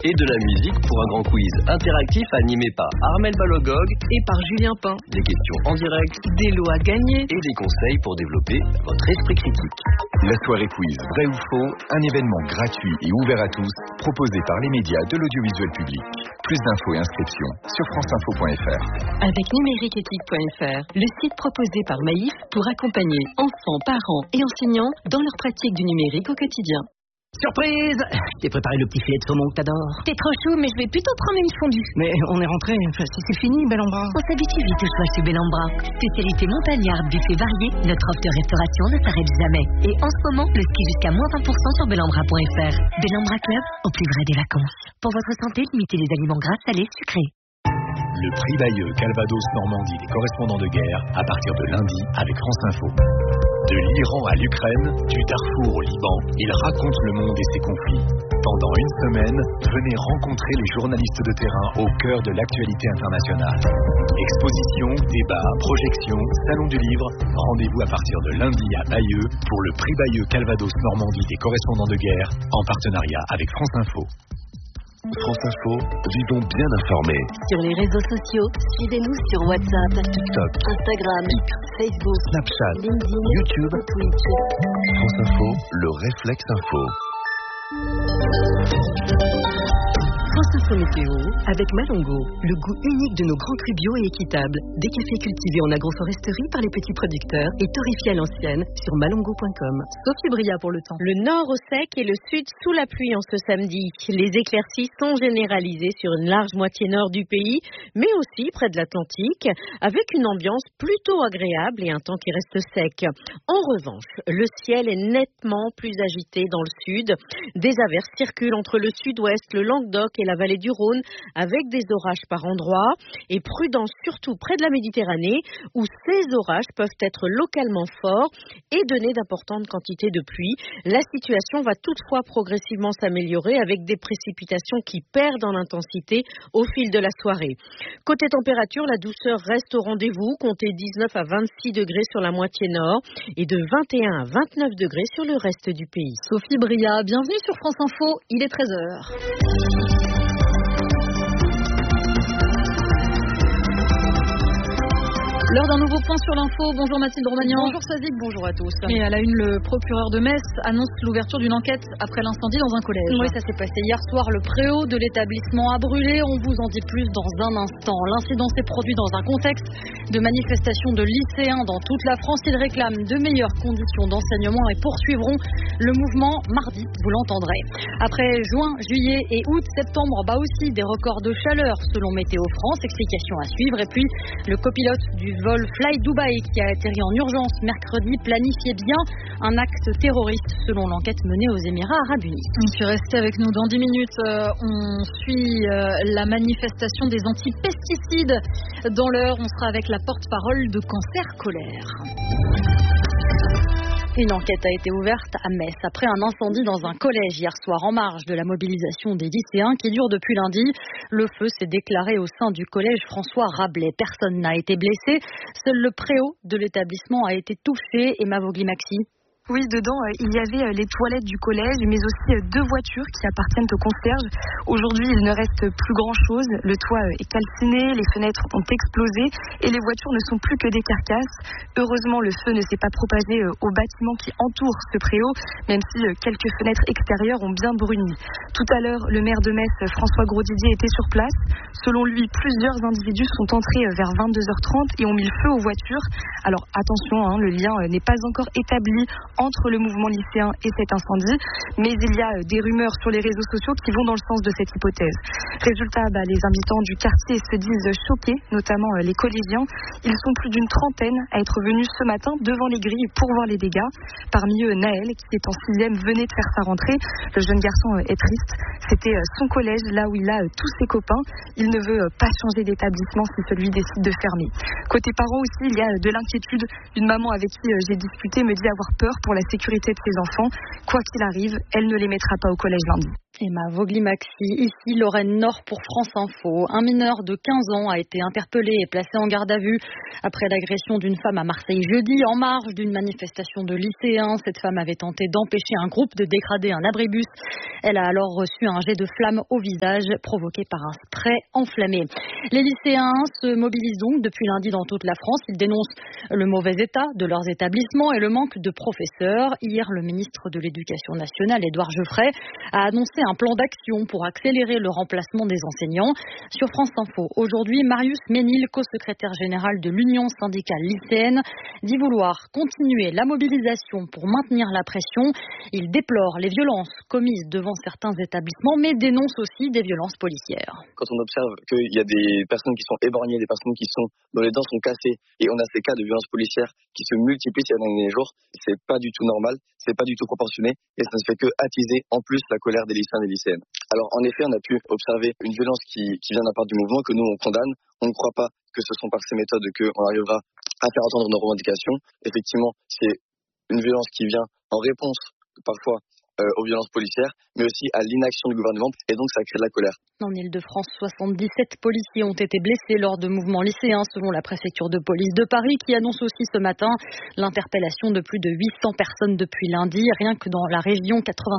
et de la musique pour un grand quiz interactif animé par Armel Balogog et par Julien Pain. Des questions en direct, des lots à gagner et des conseils pour développer votre esprit critique. La soirée quiz Vrai ou Faux, un événement gratuit et ouvert à tous, proposé par les médias de l'audiovisuel public. Plus d'infos et inscriptions sur franceinfo.fr. Avec numériqueéthique.fr, le site proposé par Maïf pour accompagner enfants, parents et enseignants dans leur pratique du numérique au quotidien. Surprise! Je t'ai préparé le petit filet de saumon que t'adores. T'es trop chou, mais je vais plutôt prendre une fondue. Mais on est rentré, enfin, c'est fini, Bellambra. On s'habitue vite au choix chez Bellambra. Spécialité montagnarde, buffet varié, notre offre de restauration ne s'arrête jamais. Et en ce moment, le ski jusqu'à moins 20% sur bellambra.fr. Bellambra Club, au plus vrai des vacances. Pour votre santé, limitez les aliments gras, salés, sucrés. Le prix Bayeux Calvados Normandie des correspondants de guerre à partir de lundi avec France Info. De l'Iran à l'Ukraine, du Darfour au Liban, ils racontent le monde et ses conflits. Pendant une semaine, venez rencontrer les journalistes de terrain au cœur de l'actualité internationale. Expositions, débats, projections, salon du livre. Rendez-vous à partir de lundi à Bayeux pour le prix Bayeux Calvados Normandie des correspondants de guerre en partenariat avec France Info. France Info, vivons bien informés. Sur les réseaux sociaux, suivez-nous sur WhatsApp, TikTok, Instagram, Facebook, Snapchat, LinkedIn, YouTube, Twitch. France Info, le réflexe info. France Info Météo avec Malongo, le goût unique de nos grands crus bio et équitables, des cafés cultivés en agroforesterie par les petits producteurs et torréfiés à l'ancienne sur malongo.com. Sophie Bria pour le temps. Le nord au sec et le sud sous la pluie en ce samedi. Les éclaircies sont généralisées sur une large moitié nord du pays, mais aussi près de l'Atlantique, avec une ambiance plutôt agréable et un temps qui reste sec. En revanche, le ciel est nettement plus agité dans le sud. Des averses circulent entre le sud-ouest, le Languedoc et la vallée du Rhône, avec des orages par endroits. Et prudence surtout près de la Méditerranée, où ces orages peuvent être localement forts et donner d'importantes quantités de pluie. La situation va toutefois progressivement s'améliorer avec des précipitations qui perdent en intensité au fil de la soirée. Côté température, la douceur reste au rendez-vous, comptez 19 à 26 degrés sur la moitié nord et de 21 à 29 degrés sur le reste du pays. Sophie Bria, bienvenue sur France Info, il est 13h. L'heure d'un nouveau point sur l'info. Bonjour Mathilde Romagnan. Bonjour Sazik, bonjour à tous. Et à la une, le procureur de Metz annonce l'ouverture d'une enquête après l'incendie dans un collège. Oui, ça s'est passé hier soir. Le préau de l'établissement a brûlé. On vous en dit plus dans un instant. L'incident s'est produit dans un contexte de manifestation de lycéens dans toute la France. Ils réclament de meilleures conditions d'enseignement et poursuivront le mouvement mardi, vous l'entendrez. Après juin, juillet et août, septembre, aussi des records de chaleur selon Météo France. Explication à suivre. Et puis, le copilote du vol Fly Dubai qui a atterri en urgence mercredi planifiait bien un acte terroriste selon l'enquête menée aux Émirats Arabes Unis. Et puis restez avec nous dans 10 minutes. On suit la manifestation des anti-pesticides. Dans l'heure, on sera avec la porte-parole de Cancer Colère. Une enquête a été ouverte à Metz après un incendie dans un collège hier soir en marge de la mobilisation des lycéens qui dure depuis lundi. Le feu s'est déclaré au sein du collège François Rabelais. Personne n'a été blessé. Seul le préau de l'établissement a été touché. Emma Vogli-Maxi. Oui, dedans, il y avait les toilettes du collège, mais aussi 2 voitures qui appartiennent au concierge. Aujourd'hui, il ne reste plus grand-chose. Le toit est calciné, les fenêtres ont explosé et les voitures ne sont plus que des carcasses. Heureusement, le feu ne s'est pas propagé aux bâtiments qui entourent ce préau, même si quelques fenêtres extérieures ont bien bruni. Tout à l'heure, le maire de Metz, François Grosdidier, était sur place. Selon lui, plusieurs individus sont entrés vers 22h30 et ont mis le feu aux voitures. Alors attention, le lien n'est pas encore établi entre le mouvement lycéen et cet incendie, mais il y a des rumeurs sur les réseaux sociaux qui vont dans le sens de cette hypothèse. Résultat, les habitants du quartier se disent choqués, notamment les collégiens. Ils sont plus d'une trentaine à être venus ce matin devant les grilles pour voir les dégâts. Parmi eux, Naël, qui est en 6e, venait de faire sa rentrée. Le jeune garçon est triste. C'était son collège, là où il a tous ses copains. Il ne veut pas changer d'établissement si celui décide de fermer. Côté parents aussi, il y a de l'inquiétude. Une maman avec qui j'ai discuté me dit avoir peur pour la sécurité de ses enfants. Quoi qu'il arrive, elle ne les mettra pas au collège lundi. Emma Vogli-Maxi, ici Lorraine Nord pour France Info. Un mineur de 15 ans a été interpellé et placé en garde à vue après l'agression d'une femme à Marseille jeudi en marge d'une manifestation de lycéens. Cette femme avait tenté d'empêcher un groupe de dégrader un abribus. Elle a alors reçu un jet de flamme au visage provoqué par un spray enflammé. Les lycéens se mobilisent donc depuis lundi dans toute la France. Ils dénoncent le mauvais état de leurs établissements et le manque de professeurs. Hier, le ministre de l'Éducation nationale, Édouard Geoffrey, a annoncé un plan d'action pour accélérer le remplacement des enseignants. Sur France Info, aujourd'hui, Marius Ménil, co-secrétaire général de l'Union syndicale lycéenne, dit vouloir continuer la mobilisation pour maintenir la pression. Il déplore les violences commises devant certains établissements, mais dénonce aussi des violences policières. Quand on observe qu'il y a des personnes qui sont éborgnées, des personnes dont les dents sont cassées, et on a ces cas de violences policières qui se multiplient ces derniers jours, c'est pas du tout normal, c'est pas du tout proportionné, et ça ne fait que attiser en plus la colère des lycéens et des lycéennes. Alors en effet, on a pu observer une violence qui vient d'un part du mouvement que nous on condamne. On ne croit pas que ce sont par ces méthodes qu'on arrivera à faire entendre nos revendications. Effectivement, c'est une violence qui vient en réponse parfois aux violences policières, mais aussi à l'inaction du gouvernement, et donc ça crée de la colère. En Ile-de-France, 77 policiers ont été blessés lors de mouvements lycéens, selon la préfecture de police de Paris, qui annonce aussi ce matin l'interpellation de plus de 800 personnes depuis lundi. Rien que dans la région,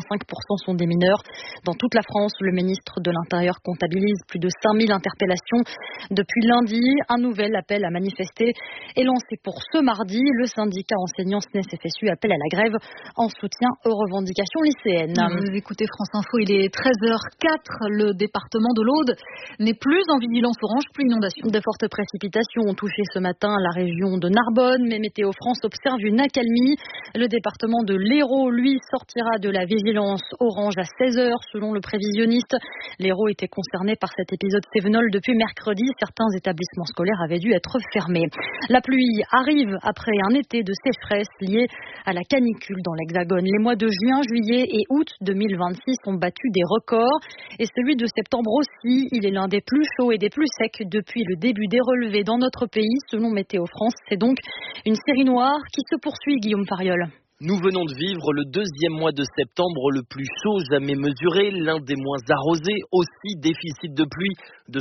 85% sont des mineurs. Dans toute la France, le ministre de l'Intérieur comptabilise plus de 5000 interpellations depuis lundi. Un nouvel appel à manifester est lancé pour ce mardi. Le syndicat enseignants SNES-FSU appelle à la grève en soutien aux revendications lycéennes. Vous écoutez France Info, il est 13h04. Le département de l'Aude n'est plus en vigilance orange, plus inondation. De fortes précipitations ont touché ce matin la région de Narbonne, mais Météo France observe une accalmie. Le département de l'Hérault, lui, sortira de la vigilance orange à 16h selon le prévisionniste. L'Hérault était concerné par cet épisode Cévenol depuis mercredi. Certains établissements scolaires avaient dû être fermés. La pluie arrive après un été de sécheresse lié à la canicule dans l'Hexagone. Les mois de juin, juillet et août 2026 ont battu des records et celui de septembre aussi. Il est l'un des plus chauds et des plus secs depuis le début des relevés dans notre pays, selon Météo France. C'est donc une série noire qui se poursuit, Guillaume Fariol. Nous venons de vivre le deuxième mois de septembre le plus chaud jamais mesuré, l'un des moins arrosés, aussi déficit de pluie de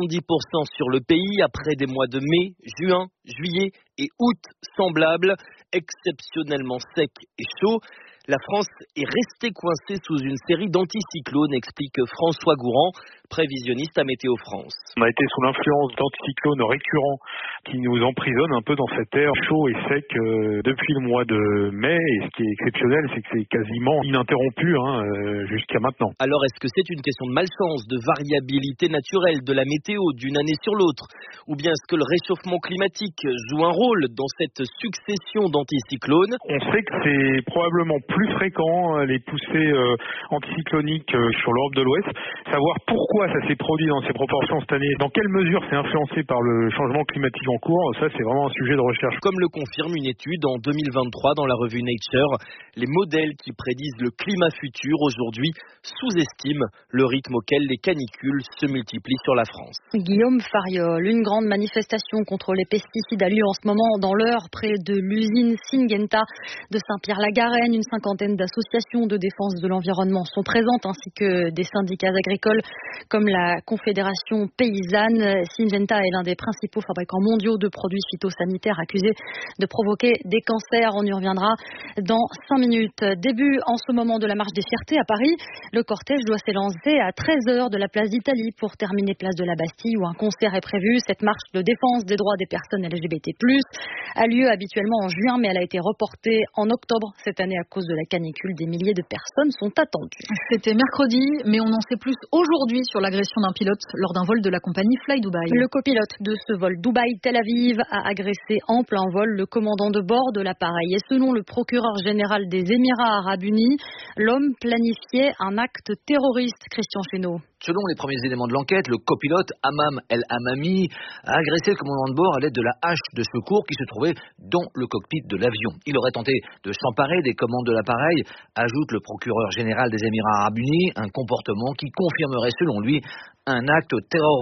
70% sur le pays après des mois de mai, juin, juillet et août semblables, exceptionnellement secs et chauds. La France est restée coincée sous une série d'anticyclones, explique François Gourand, prévisionniste à Météo France. On a été sous l'influence d'anticyclones récurrents qui nous emprisonnent un peu dans cet air chaud et sec depuis le mois de mai. Et ce qui est exceptionnel, c'est que c'est quasiment ininterrompu jusqu'à maintenant. Alors est-ce que c'est une question de malchance, de variabilité naturelle de la météo d'une année sur l'autre? Ou bien est-ce que le réchauffement climatique joue un rôle dans cette succession d'anticyclones? On sait que c'est probablement plus fréquent, les poussées anticycloniques sur l'Europe de l'Ouest. Savoir pourquoi ça s'est produit dans ces proportions cette année, dans quelle mesure c'est influencé par le changement climatique en cours, ça c'est vraiment un sujet de recherche. Comme le confirme une étude en 2023 dans la revue Nature, les modèles qui prédisent le climat futur aujourd'hui sous-estiment le rythme auquel les canicules se multiplient sur la France. Guillaume Fariol, une grande manifestation contre les pesticides a lieu en ce moment dans l'Eure près de l'usine Syngenta de Saint-Pierre-la-Garenne. Une cinquantaine d'associations de défense de l'environnement sont présentes ainsi que des syndicats agricoles comme la Confédération paysanne. Syngenta est l'un des principaux fabricants mondiaux de produits phytosanitaires accusés de provoquer des cancers. On y reviendra dans 5 minutes. Début en ce moment de la marche des fiertés à Paris. Le cortège doit s'élancer à 13h de la place d'Italie pour terminer place de la Bastille où un concert est prévu. Cette marche de défense des droits des personnes LGBT+, a lieu habituellement en juin, mais elle a été reportée en octobre cette année à cause de la canicule. Des milliers de personnes sont attendues. C'était mercredi, mais on en sait plus aujourd'hui sur l'agression d'un pilote lors d'un vol de la compagnie Fly Dubai. Le copilote de ce vol Dubaï-Tel Aviv a agressé en plein vol le commandant de bord de l'appareil. Et selon le procureur général des Émirats Arabes Unis, l'homme planifiait un acte terroriste. Christian Chesneau. Selon les premiers éléments de l'enquête, le copilote Hammam El Hammami a agressé le commandant de bord à l'aide de la hache de secours qui se trouvait dans le cockpit de l'avion. Il aurait tenté de s'emparer des commandes de l'appareil, ajoute le procureur général des Émirats Arabes Unis, un comportement qui confirmerait selon lui un acte terroriste.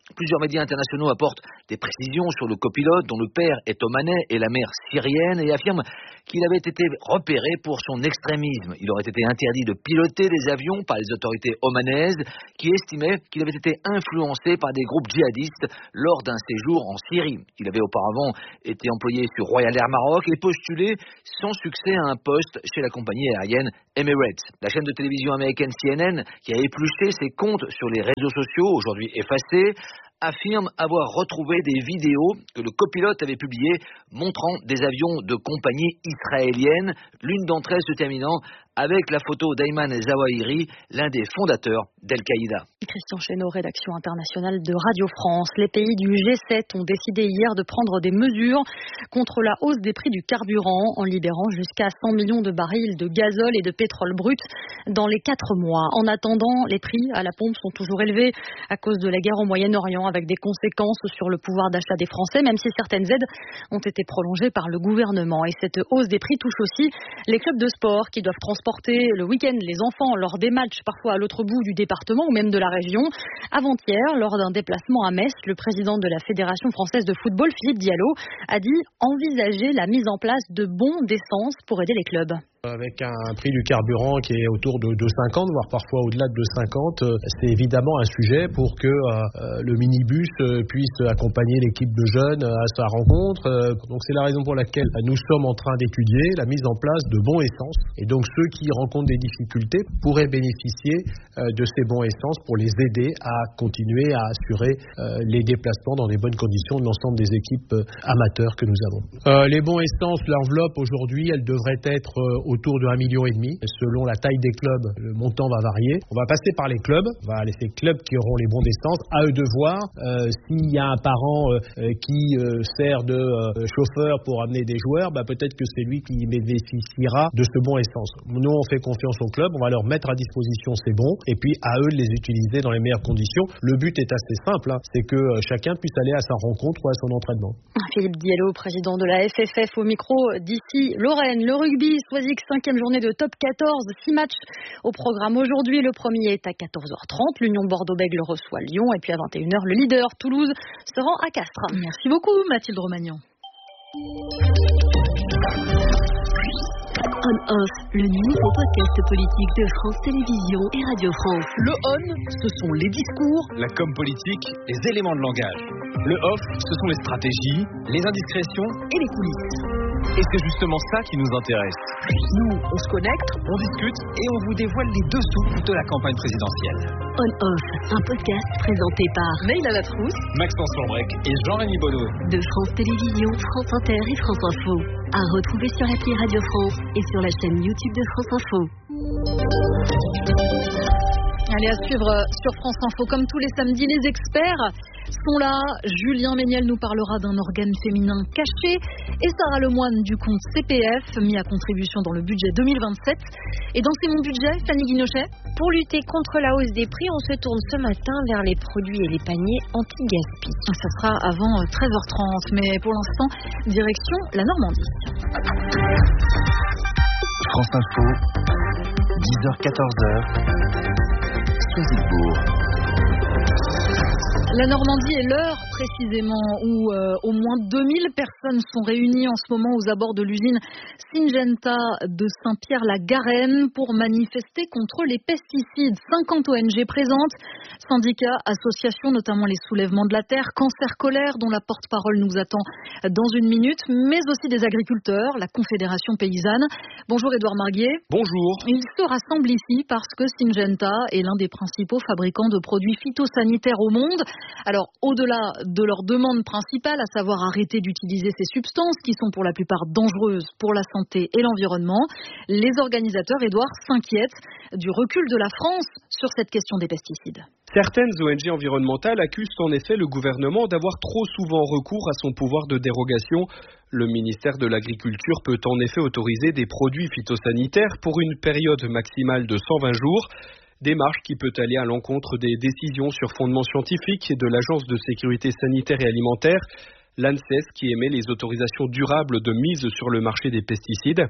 Plusieurs médias internationaux apportent des précisions sur le copilote dont le père est omanais et la mère syrienne et affirment qu'il avait été repéré pour son extrémisme. Il aurait été interdit de piloter des avions par les autorités omanaises qui estimaient qu'il avait été influencé par des groupes djihadistes lors d'un séjour en Syrie. Il avait auparavant été employé sur Royal Air Maroc et postulé sans succès à un poste chez la compagnie aérienne Emirates. La chaîne de télévision américaine CNN, qui a épluché ses comptes sur les réseaux sociaux, aujourd'hui effacés, affirme avoir retrouvé des vidéos que le copilote avait publiées montrant des avions de compagnie israélienne, l'une d'entre elles se terminant avec la photo d'Ayman Zawahiri, l'un des fondateurs d'Al-Qaïda. Christian Chesneau, rédaction internationale de Radio France. Les pays du G7 ont décidé hier de prendre des mesures contre la hausse des prix du carburant en libérant jusqu'à 100 millions de barils de gazole et de pétrole brut dans les 4 mois. En attendant, les prix à la pompe sont toujours élevés à cause de la guerre au Moyen-Orient, avec des conséquences sur le pouvoir d'achat des Français, même si certaines aides ont été prolongées par le gouvernement. Et cette hausse des prix touche aussi les clubs de sport qui doivent transporter le week-end les enfants lors des matchs, parfois à l'autre bout du département ou même de la région. Avant-hier, lors d'un déplacement à Metz, le président de la Fédération française de football, Philippe Diallo, a dit envisager la mise en place de bons d'essence pour aider les clubs. Avec un prix du carburant qui est autour de 2,50, voire parfois au-delà de 2,50, c'est évidemment un sujet pour que le minibus puisse accompagner l'équipe de jeunes à sa rencontre. Donc c'est la raison pour laquelle nous sommes en train d'étudier la mise en place de bons essence. Et donc ceux qui rencontrent des difficultés pourraient bénéficier de ces bons essence pour les aider à continuer à assurer les déplacements dans des bonnes conditions de l'ensemble des équipes amateurs que nous avons. Les bons essence, l'enveloppe aujourd'hui, elle devrait être autour de 1,5 million. Selon la taille des clubs, le montant va varier. On va passer par les clubs. On va laisser les clubs qui auront les bons d'essence. À eux de voir s'il y a un parent qui sert de chauffeur pour amener des joueurs, peut-être que c'est lui qui bénéficiera de ce bon essence. Nous, on fait confiance aux clubs. On va leur mettre à disposition ces bons et puis à eux de les utiliser dans les meilleures conditions. Le but est assez simple, c'est que chacun puisse aller à sa rencontre ou à son entraînement. Philippe Diallo, président de la FFF au micro d'ici Lorraine. Le rugby, Soisig, 5e journée de top 14, 6 matchs au programme aujourd'hui. Le premier est à 14h30, l'Union Bordeaux-Bègles reçoit Lyon et puis à 21h, le leader Toulouse se rend à Castres. Merci beaucoup Mathilde Romagnan. On-Off, le nouveau podcast politique de France Télévisions et Radio France. Le on, ce sont les discours, la com politique, les éléments de langage. Le off, ce sont les stratégies, les indiscrétions et les coulisses. Et c'est justement ça qui nous intéresse. Nous, on se connecte, on discute et on vous dévoile les dessous de la campagne présidentielle. On-Off, un podcast présenté par Leïla Latrousse, Maxence Lambrec et Jean-Rémy Baudouin. De France Télévisions, France Inter et France Info. À retrouver sur l'appli Radio France et sur la chaîne YouTube de France Info. Allez, à suivre sur France Info, comme tous les samedis, les experts sont là. Julien Méniel nous parlera d'un organe féminin caché et Sarah Lemoine du compte CPF mis à contribution dans le budget 2027. Et dans ces Mon Budget, Fanny Guinochet. Pour lutter contre la hausse des prix, on se tourne ce matin vers les produits et les paniers anti-gaspi. Ça sera avant 13h30, mais pour l'instant, direction la Normandie. France Info, 10h-14h. La Normandie est l'heure précisément où au moins 2000 personnes sont réunies en ce moment aux abords de l'usine Syngenta de Saint-Pierre-la-Garenne pour manifester contre les pesticides. 50 ONG présentes, syndicats, associations, notamment les Soulèvements de la Terre, Cancer Colère dont la porte-parole nous attend dans une minute, mais aussi des agriculteurs, la Confédération Paysanne. Bonjour Édouard Marguier. Bonjour. Ils se rassemblent ici parce que Syngenta est l'un des principaux fabricants de produits phytosanitaires au monde. Alors, au-delà de leur demande principale, à savoir arrêter d'utiliser ces substances qui sont pour la plupart dangereuses pour la santé et l'environnement, les organisateurs, Édouard, s'inquiètent du recul de la France sur cette question des pesticides. Certaines ONG environnementales accusent en effet le gouvernement d'avoir trop souvent recours à son pouvoir de dérogation. Le ministère de l'Agriculture peut en effet autoriser des produits phytosanitaires pour une période maximale de 120 jours. Démarche qui peut aller à l'encontre des décisions sur fondement scientifique de l'Agence de sécurité sanitaire et alimentaire, l'ANSES, qui émet les autorisations durables de mise sur le marché des pesticides.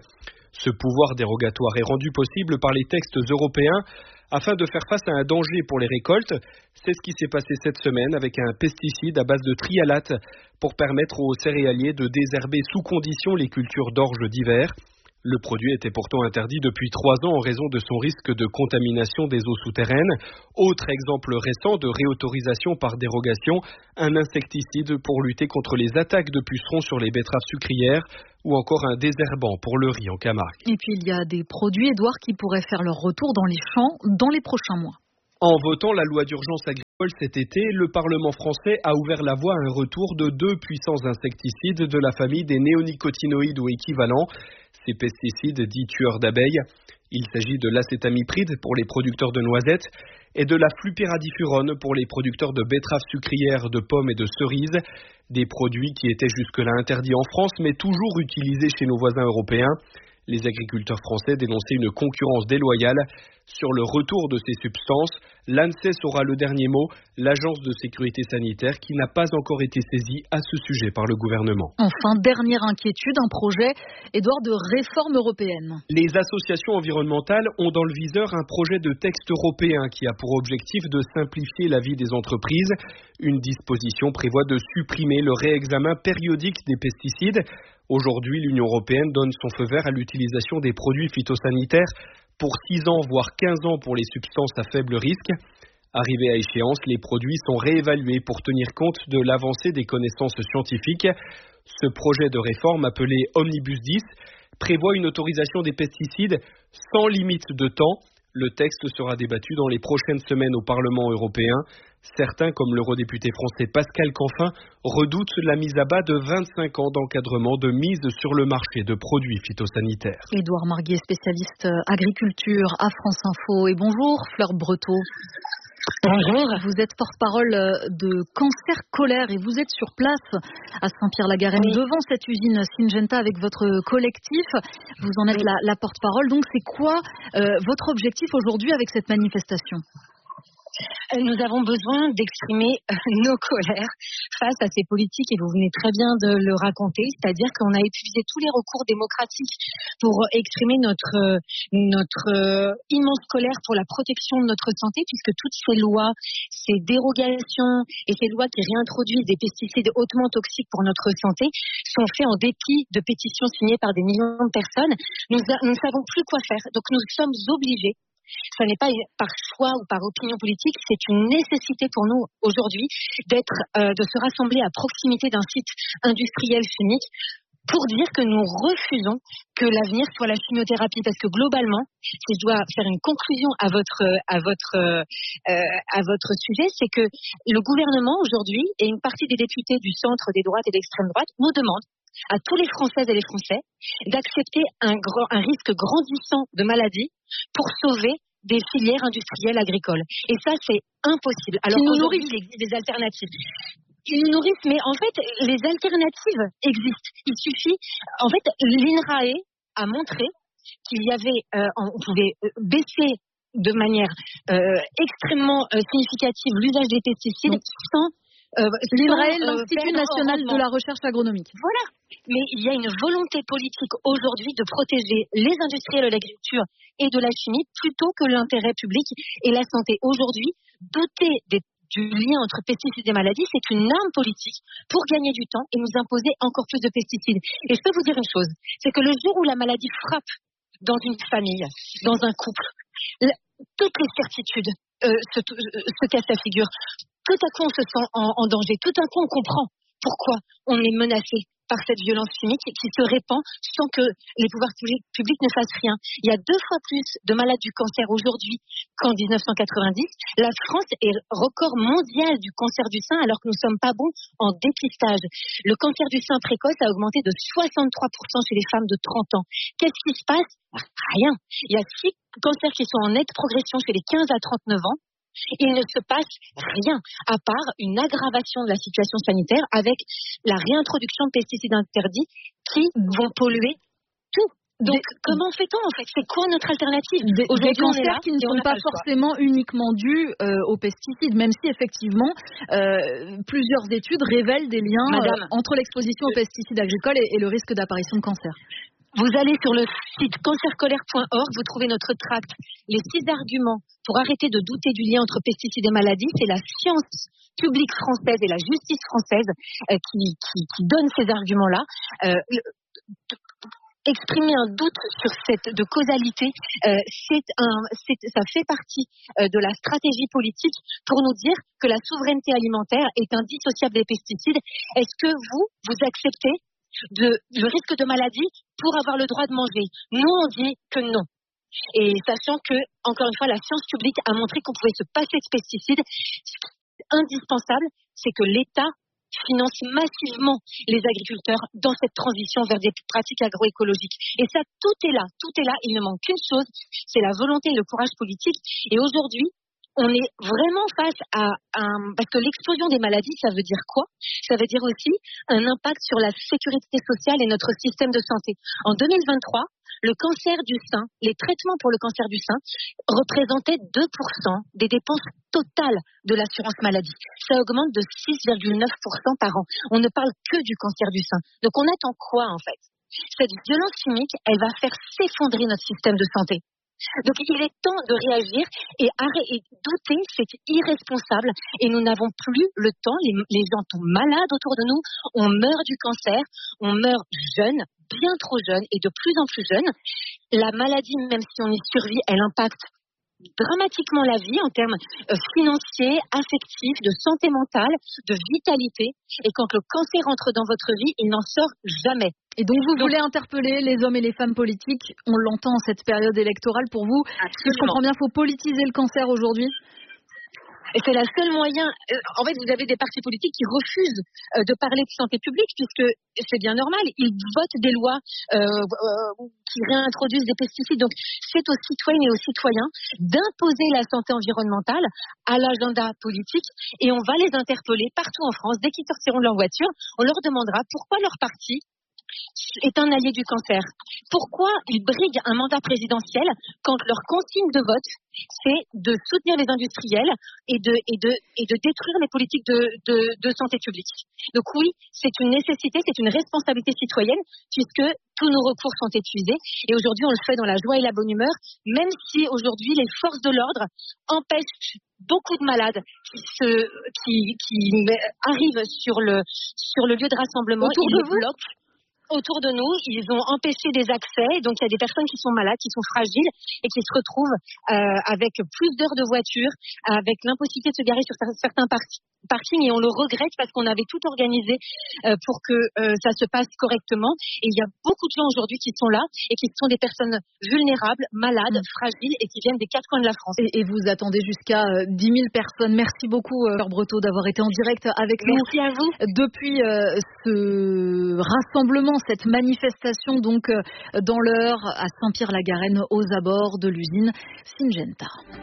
Ce pouvoir dérogatoire est rendu possible par les textes européens afin de faire face à un danger pour les récoltes. C'est ce qui s'est passé cette semaine avec un pesticide à base de trialate pour permettre aux céréaliers de désherber sous condition les cultures d'orge d'hiver. Le produit était pourtant interdit depuis 3 ans en raison de son risque de contamination des eaux souterraines. Autre exemple récent de réautorisation par dérogation, un insecticide pour lutter contre les attaques de pucerons sur les betteraves sucrières ou encore un désherbant pour le riz en Camargue. Et puis il y a des produits, Édouard, qui pourraient faire leur retour dans les champs dans les prochains mois. En votant la loi d'urgence agricole cet été, le Parlement français a ouvert la voie à un retour de 2 puissants insecticides de la famille des néonicotinoïdes ou équivalents. Ces pesticides dits tueurs d'abeilles. Il s'agit de l'acétamipride pour les producteurs de noisettes et de la flupyradifurone pour les producteurs de betteraves sucrières, de pommes et de cerises. Des produits qui étaient jusque-là interdits en France mais toujours utilisés chez nos voisins européens. Les agriculteurs français dénonçaient une concurrence déloyale. Sur le retour de ces substances, l'ANSES aura le dernier mot, l'agence de sécurité sanitaire qui n'a pas encore été saisie à ce sujet par le gouvernement. Enfin, dernière inquiétude, un projet, Édouard, de réforme européenne. Les associations environnementales ont dans le viseur un projet de texte européen qui a pour objectif de simplifier la vie des entreprises. Une disposition prévoit de supprimer le réexamen périodique des pesticides. Aujourd'hui, l'Union européenne donne son feu vert à l'utilisation des produits phytosanitaires pour 6 ans, voire 15 ans pour les substances à faible risque. Arrivés à échéance, les produits sont réévalués pour tenir compte de l'avancée des connaissances scientifiques. Ce projet de réforme, appelé Omnibus 10, prévoit une autorisation des pesticides sans limite de temps. Le texte sera débattu dans les prochaines semaines au Parlement européen. Certains, comme l'eurodéputé français Pascal Canfin, redoutent la mise à bas de 25 ans d'encadrement de mise sur le marché de produits phytosanitaires. Édouard Marguier, spécialiste agriculture à France Info. Et bonjour, Fleur Breteau. Bonjour. Vous êtes porte-parole de Cancer Colère et vous êtes sur place à Saint-Pierre-la-Garenne devant cette usine Syngenta avec votre collectif. Vous en êtes la porte-parole. Donc c'est quoi votre objectif aujourd'hui avec cette manifestation ? Nous avons besoin d'exprimer nos colères face à ces politiques et vous venez très bien de le raconter, c'est-à-dire qu'on a épuisé tous les recours démocratiques pour exprimer notre immense colère pour la protection de notre santé, puisque toutes ces lois, ces dérogations et ces lois qui réintroduisent des pesticides hautement toxiques pour notre santé sont faits en dépit de pétitions signées par des millions de personnes. Nous ne savons plus quoi faire, donc nous sommes obligés. Ce n'est pas par choix ou par opinion politique, c'est une nécessité pour nous aujourd'hui de se rassembler à proximité d'un site industriel chimique pour dire que nous refusons que l'avenir soit la chimiothérapie, parce que globalement, si je dois faire une conclusion à votre sujet, c'est que le gouvernement aujourd'hui et une partie des députés du centre, des droites et d'extrême droite nous demandent à tous les Françaises et les Français d'accepter un risque grandissant de maladies pour sauver des filières industrielles agricoles. Et ça, c'est impossible. Alors aujourd'hui, il existe des alternatives. Ils nous nourrissent, mais en fait, les alternatives existent. Il suffit... En fait, l'INRAE a montré qu'il y avait... on pouvait baisser de manière extrêmement significative l'usage des pesticides sans... L'INRAE, l'Institut national de la recherche agronomique. Voilà. Mais il y a une volonté politique aujourd'hui de protéger les industriels de l'agriculture et de la chimie plutôt que l'intérêt public et la santé. Aujourd'hui, doter du lien entre pesticides et maladies, c'est une arme politique pour gagner du temps et nous imposer encore plus de pesticides. Et je peux vous dire une chose, c'est que le jour où la maladie frappe dans une famille, dans un couple, toutes les certitudes se cassent la figure. Tout à coup, on se sent en danger. Tout à coup, on comprend pourquoi on est menacé par cette violence chimique qui se répand sans que les pouvoirs publics ne fassent rien. Il y a 2 fois plus de malades du cancer aujourd'hui qu'en 1990. La France est record mondial du cancer du sein alors que nous ne sommes pas bons en dépistage. Le cancer du sein précoce a augmenté de 63% chez les femmes de 30 ans. Qu'est-ce qui se passe ? Rien. Il y a 6 cancers qui sont en nette progression chez les 15 à 39 ans. Il ne se passe rien, à part une aggravation de la situation sanitaire avec la réintroduction de pesticides interdits qui vont polluer tout. Donc, comment fait-on en fait ? C'est quoi notre alternative ? Des cancers qui ne sont pas forcément uniquement dus aux pesticides, même si effectivement plusieurs études révèlent des liens entre l'exposition aux pesticides agricoles et le risque d'apparition de cancer. Vous allez sur le site cancercolère.org, vous trouvez notre tract. Les 6 arguments pour arrêter de douter du lien entre pesticides et maladies, c'est la science publique française et la justice française qui donne ces arguments-là. Exprimer un doute sur de causalité, ça fait partie de la stratégie politique pour nous dire que la souveraineté alimentaire est indissociable des pesticides. Est-ce que vous acceptez le risque de maladie pour avoir le droit de manger? Nous, on dit que non. Et sachant que, encore une fois, la science publique a montré qu'on pouvait se passer de pesticides, ce qui est indispensable, c'est que l'État finance massivement les agriculteurs dans cette transition vers des pratiques agroécologiques. Et ça, tout est là. Il ne manque qu'une chose, c'est la volonté et le courage politique. Et aujourd'hui, on est vraiment face à parce que l'explosion des maladies, ça veut dire quoi? Ça veut dire aussi un impact sur la sécurité sociale et notre système de santé. En 2023, le cancer du sein, les traitements pour le cancer du sein représentaient 2% des dépenses totales de l'assurance maladie. Ça augmente de 6,9% par an. On ne parle que du cancer du sein. Donc on attend quoi en fait? Cette violence chimique, elle va faire s'effondrer notre système de santé. Donc il est temps de réagir et douter, c'est irresponsable et nous n'avons plus le temps. Les gens tombent malades autour de nous, on meurt du cancer, on meurt jeune, bien trop jeune et de plus en plus jeune. La maladie, même si on y survit, elle impacte dramatiquement la vie en termes financiers, affectifs, de santé mentale, de vitalité. Et quand le cancer entre dans votre vie, il n'en sort jamais. Et donc vous voulez interpeller les hommes et les femmes politiques, on l'entend en cette période électorale pour vous. Est-ce que je comprends bien, il faut politiser le cancer aujourd'hui? Et c'est le seul moyen. En fait, vous avez des partis politiques qui refusent de parler de santé publique, puisque c'est bien normal. Ils votent des lois qui réintroduisent des pesticides. Donc, c'est aux citoyennes et aux citoyens d'imposer la santé environnementale à l'agenda politique. Et on va les interpeller partout en France. Dès qu'ils sortiront de leur voiture, on leur demandera pourquoi leur parti est un allié du cancer. Pourquoi ils briguent un mandat présidentiel quand leur consigne de vote, c'est de soutenir les industriels et de détruire les politiques de santé publique. Donc oui, c'est une nécessité, c'est une responsabilité citoyenne puisque tous nos recours sont épuisés et aujourd'hui on le fait dans la joie et la bonne humeur, même si aujourd'hui les forces de l'ordre empêchent beaucoup de malades qui arrivent sur le lieu de rassemblement. Autour de vous ? Bloquent autour de nous, ils ont empêché des accès, donc il y a des personnes qui sont malades, qui sont fragiles et qui se retrouvent avec plus d'heures de voiture, avec l'impossibilité de se garer sur certains parkings et on le regrette parce qu'on avait tout organisé pour que ça se passe correctement et il y a beaucoup de gens aujourd'hui qui sont là et qui sont des personnes vulnérables, malades, fragiles et qui viennent des 4 coins de la France. Et vous attendez jusqu'à 10 000 personnes. Merci beaucoup Laure Breteau d'avoir été en direct avec nous. Merci à vous. Depuis ce rassemblement, cette manifestation donc dans l'Eure à Saint-Pierre-la-Garenne aux abords de l'usine Syngenta.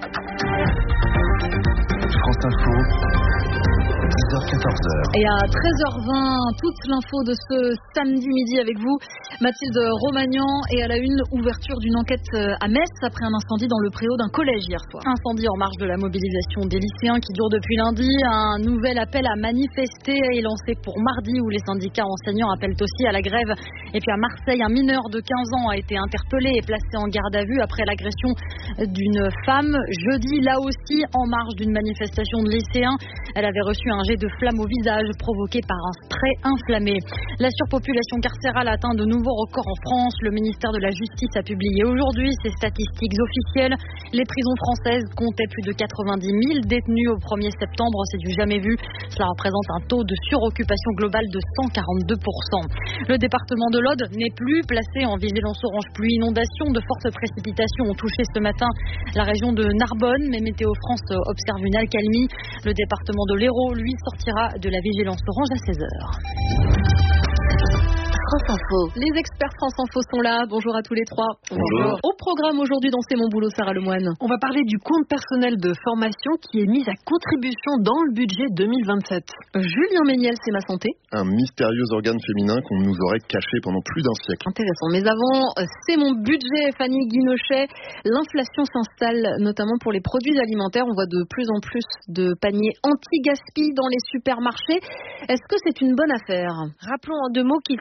France Info, 10h-14h. Et à 13h20, toute l'info de ce samedi midi avec vous, Mathilde Romagnan, et à la une, ouverture d'une enquête à Metz après un incendie dans le préau d'un collège hier soir. Incendie en marge de la mobilisation des lycéens qui dure depuis lundi. Un nouvel appel à manifester est lancé pour mardi où les syndicats enseignants appellent aussi à la grève. Et puis à Marseille, un mineur de 15 ans a été interpellé et placé en garde à vue après l'agression d'une femme. Jeudi, là aussi, en marge d'une manifestation de lycéens, elle avait reçu un jet de flamme au visage provoqué par un spray inflammé. La surpopulation carcérale atteint de nouveaux records en France. Le ministère de la Justice a publié aujourd'hui ses statistiques officielles. Les prisons françaises comptaient plus de 90 000 détenus au 1er septembre. C'est du jamais vu. Cela représente un taux de suroccupation globale de 142%. Le département de l'Aude n'est plus placé en vigilance orange pluie inondation. De fortes précipitations ont touché ce matin la région de Narbonne, mais Météo France observe une accalmie. Le département de l'Hérault, lui, sortira de la vigilance orange à 16h. France Info. Les experts France Info sont là. Bonjour à tous les trois. Bonjour. Au programme aujourd'hui dans C'est mon boulot, Sarah Lemoine. On va parler du compte personnel de formation qui est mis à contribution dans le budget 2027. Julien Méniel, c'est ma santé. Un mystérieux organe féminin qu'on nous aurait caché pendant plus d'un siècle. Intéressant. Mais avant, c'est mon budget, Fanny Guinochet. L'inflation s'installe notamment pour les produits alimentaires. On voit de plus en plus de paniers anti-gaspi dans les supermarchés. Est-ce que c'est une bonne affaire ? Rappelons en 2 mots qu'il s'agit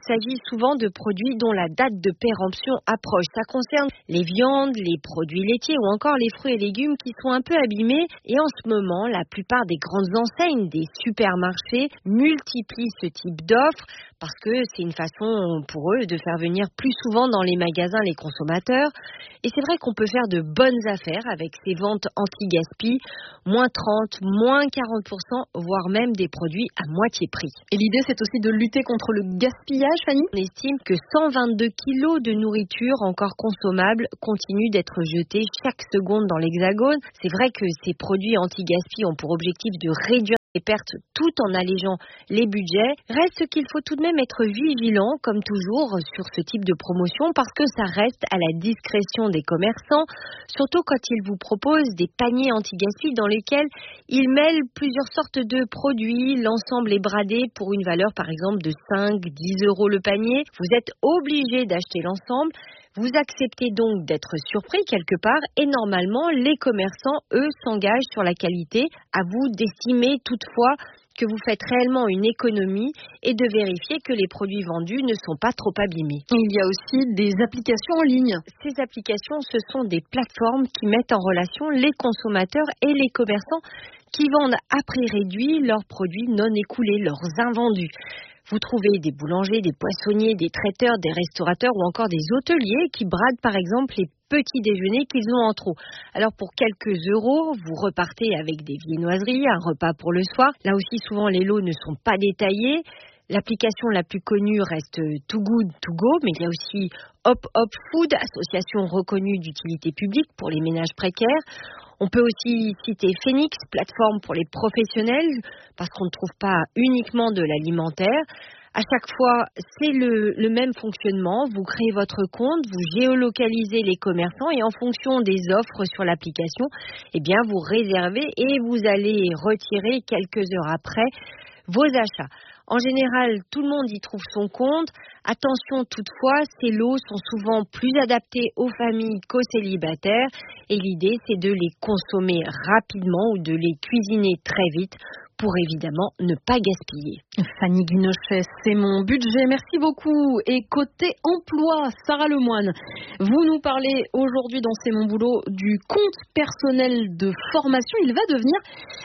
souvent de produits dont la date de péremption approche. Ça concerne les viandes, les produits laitiers ou encore les fruits et légumes qui sont un peu abîmés. Et en ce moment, la plupart des grandes enseignes, des supermarchés, multiplient ce type d'offres parce que c'est une façon pour eux de faire venir plus souvent dans les magasins les consommateurs. Et c'est vrai qu'on peut faire de bonnes affaires avec ces ventes anti-gaspi, moins 30, moins 40%, voire même des produits à moitié prix. Et l'idée, c'est aussi de lutter contre le gaspillage, Fanny ? On estime que 122 kilos de nourriture encore consommable continuent d'être jetés chaque seconde dans l'Hexagone. C'est vrai que ces produits anti-gaspi ont pour objectif de réduire les pertes tout en allégeant les budgets. Reste qu'il faut tout de même être vigilant, comme toujours, sur ce type de promotion parce que ça reste à la discrétion des commerçants, surtout quand ils vous proposent des paniers anti-gaspi dans lesquels ils mêlent plusieurs sortes de produits. L'ensemble est bradé pour une valeur par exemple de 5-10 € le panier. Vous êtes obligé d'acheter l'ensemble. Vous acceptez donc d'être surpris quelque part et normalement, les commerçants, eux, s'engagent sur la qualité. À vous d'estimer toutefois que vous faites réellement une économie et de vérifier que les produits vendus ne sont pas trop abîmés. Il y a aussi des applications en ligne. Ces applications, ce sont des plateformes qui mettent en relation les consommateurs et les commerçants qui vendent à prix réduit leurs produits non écoulés, leurs invendus. Vous trouvez des boulangers, des poissonniers, des traiteurs, des restaurateurs ou encore des hôteliers qui bradent par exemple les petits déjeuners qu'ils ont en trop. Alors pour quelques euros, vous repartez avec des viennoiseries, un repas pour le soir. Là aussi, souvent les lots ne sont pas détaillés. L'application la plus connue reste Too Good To Go, mais il y a aussi Hop Hop Food, association reconnue d'utilité publique pour les ménages précaires. On peut aussi citer Phoenix, plateforme pour les professionnels, parce qu'on ne trouve pas uniquement de l'alimentaire. À chaque fois, c'est le même fonctionnement. Vous créez votre compte, vous géolocalisez les commerçants et en fonction des offres sur l'application, eh bien, vous réservez et vous allez retirer quelques heures après vos achats. En général, tout le monde y trouve son compte. Attention toutefois, ces lots sont souvent plus adaptés aux familles qu'aux célibataires et l'idée c'est de les consommer rapidement ou de les cuisiner très vite pour évidemment ne pas gaspiller. Fanny Guinochet, c'est mon budget. Merci beaucoup. Et côté emploi, Sarah Lemoine, vous nous parlez aujourd'hui dans C'est mon boulot du compte personnel de formation. Il va devenir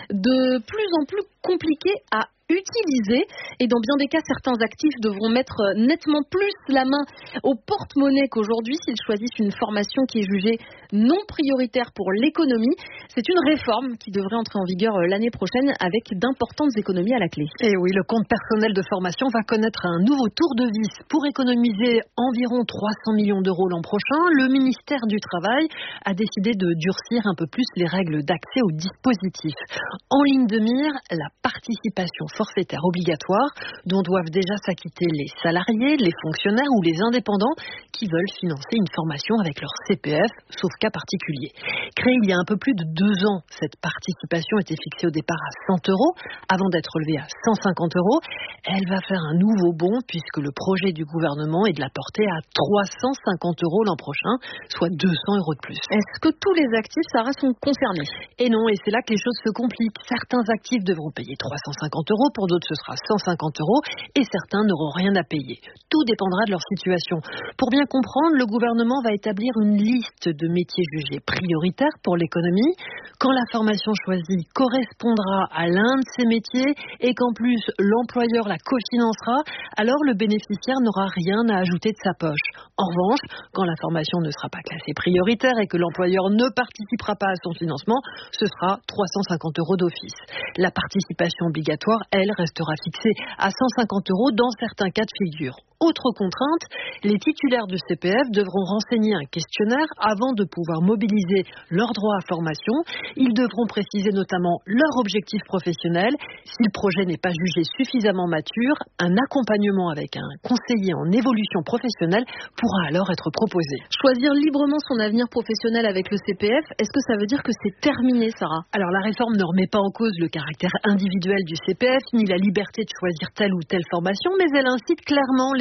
de plus en plus compliqué à utiliser et dans bien des cas, certains actifs devront mettre nettement plus la main au porte-monnaie qu'aujourd'hui s'ils choisissent une formation qui est jugée non prioritaire pour l'économie. C'est une réforme qui devrait entrer en vigueur l'année prochaine avec d'importantes économies à la clé. Et oui, le compte personnel de formation va connaître un nouveau tour de vis pour économiser environ 300 millions d'euros l'an prochain. Le ministère du Travail a décidé de durcir un peu plus les règles d'accès au dispositif. En ligne de mire, la participation forfaitaire obligatoire dont doivent déjà s'acquitter les salariés, les fonctionnaires ou les indépendants qui veulent financer une formation avec leur CPF, sauf cas particulier. Créée il y a un peu plus de 2 ans, cette participation était fixée au départ à 100 € avant d'être relevée à 150 €. Elle va faire un nouveau bond puisque le projet du gouvernement est de la porter à 350 € l'an prochain, soit 200 € de plus. Est-ce que tous les actifs, Sarah, sont concernés ? Et non, et c'est là que les choses se compliquent. Certains actifs devront payer 350 €, pour d'autres ce sera 150 € et certains n'auront rien à payer. Tout dépendra de leur situation. Pour bien comprendre, le gouvernement va établir une liste de métiers jugés prioritaires pour l'économie. Quand la formation choisie correspondra à l'un de ces métiers et qu'en plus l'employeur la cofinancera, alors le bénéficiaire n'aura rien à ajouter de sa poche. En revanche, quand la formation ne sera pas classée prioritaire et que l'employeur ne participera pas à son financement, ce sera 350 € d'office. La participation obligatoire, elle, restera fixée à 150 € dans certains cas de figure. Autre contrainte, les titulaires du CPF devront renseigner un questionnaire avant de pouvoir mobiliser leurs droits à formation. Ils devront préciser notamment leur objectif professionnel. Si le projet n'est pas jugé suffisamment mature, un accompagnement avec un conseiller en évolution professionnelle pourra alors être proposé. Choisir librement son avenir professionnel avec le CPF, est-ce que ça veut dire que c'est terminé, Sarah ? Alors la réforme ne remet pas en cause le caractère individuel du CPF ni la liberté de choisir telle ou telle formation, mais elle incite clairement les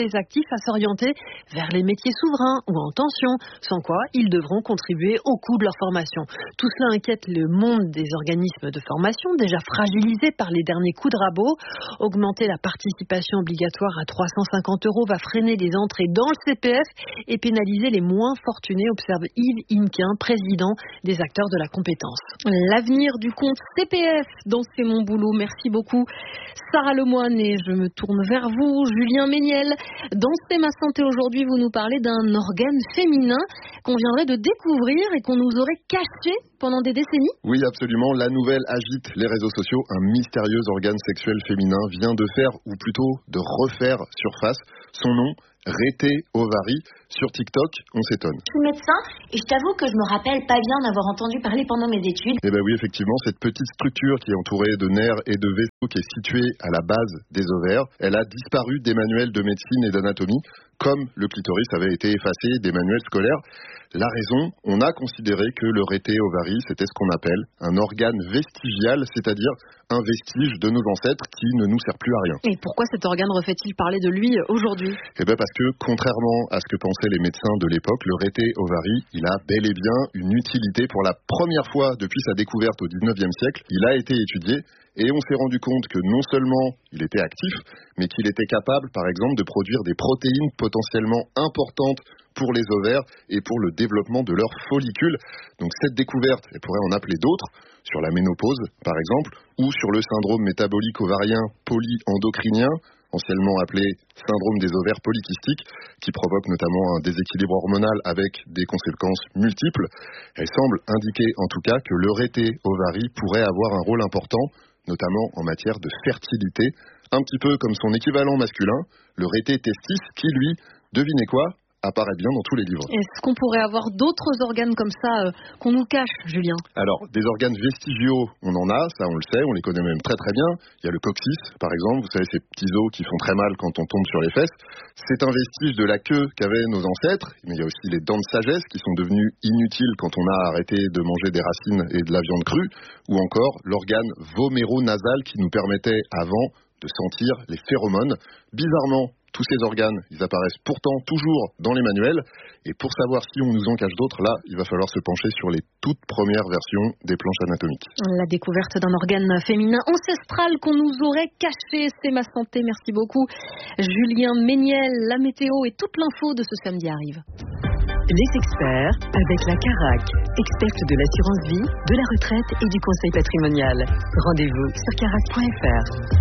les actifs à s'orienter vers les métiers souverains ou en tension, sans quoi ils devront contribuer au coût de leur formation. Tout cela inquiète le monde des organismes de formation, déjà fragilisés par les derniers coups de rabot. Augmenter la participation obligatoire à 350 € va freiner les entrées dans le CPF et pénaliser les moins fortunés, observe Yves Inquin, président des acteurs de la compétence. L'avenir du compte CPF dans C'est mon boulot. Merci beaucoup Sarah Lemoine, et je me tourne vers vous, Julien Méniel. Dans C'est ma santé aujourd'hui, vous nous parlez d'un organe féminin qu'on viendrait de découvrir et qu'on nous aurait caché pendant des décennies. Oui, absolument. La nouvelle agite les réseaux sociaux. Un mystérieux organe sexuel féminin vient de faire, ou plutôt de refaire surface. Son nom, Rété Ovary. Sur TikTok, on s'étonne. Je suis médecin et je t'avoue que je me rappelle pas bien d'avoir entendu parler pendant mes études. Eh bien oui, effectivement, cette petite structure qui est entourée de nerfs et de vaisseaux qui est située à la base des ovaires, elle a disparu des manuels de médecine et d'anatomie, comme le clitoris avait été effacé des manuels scolaires. La raison, on a considéré que le Rété Ovary, c'était ce qu'on appelle un organe vestigial, c'est-à-dire un vestige de nos ancêtres qui ne nous sert plus à rien. Et pourquoi cet organe refait-il parler de lui aujourd'hui ? Eh bien parce que, contrairement à ce que pensaient les médecins de l'époque, le Rété Ovary, il a bel et bien une utilité. Pour la première fois depuis sa découverte au 19e siècle, il a été étudié. Et on s'est rendu compte que non seulement il était actif, mais qu'il était capable, par exemple, de produire des protéines potentiellement importantes pour les ovaires et pour le développement de leurs follicules. Donc cette découverte, elle pourrait en appeler d'autres, sur la ménopause, par exemple, ou sur le syndrome métabolique ovarien polyendocrinien, anciennement appelé syndrome des ovaires polykystiques, qui provoque notamment un déséquilibre hormonal avec des conséquences multiples. Elle semble indiquer en tout cas que le Rété Ovary pourrait avoir un rôle important, notamment en matière de fertilité, un petit peu comme son équivalent masculin, le Rété testis, qui lui, devinez quoi, apparaît bien dans tous les livres. Est-ce qu'on pourrait avoir d'autres organes comme ça qu'on nous cache, Julien ? Alors, des organes vestigiaux, on en a, ça on le sait, on les connaît même très très bien. Il y a le coccyx, par exemple, vous savez, ces petits os qui font très mal quand on tombe sur les fesses. C'est un vestige de la queue qu'avaient nos ancêtres, mais il y a aussi les dents de sagesse qui sont devenues inutiles quand on a arrêté de manger des racines et de la viande crue, ou encore l'organe voméro-nasal qui nous permettait avant de sentir les phéromones. Bizarrement, tous ces organes, ils apparaissent pourtant toujours dans les manuels. Et pour savoir si on nous en cache d'autres, là, il va falloir se pencher sur les toutes premières versions des planches anatomiques. La découverte d'un organe féminin ancestral qu'on nous aurait caché, c'est ma santé. Merci beaucoup. Julien Méniel, la météo et toute l'info de ce samedi arrive. Les experts avec la CARAC, experte de l'assurance vie, de la retraite et du conseil patrimonial. Rendez-vous sur carac.fr.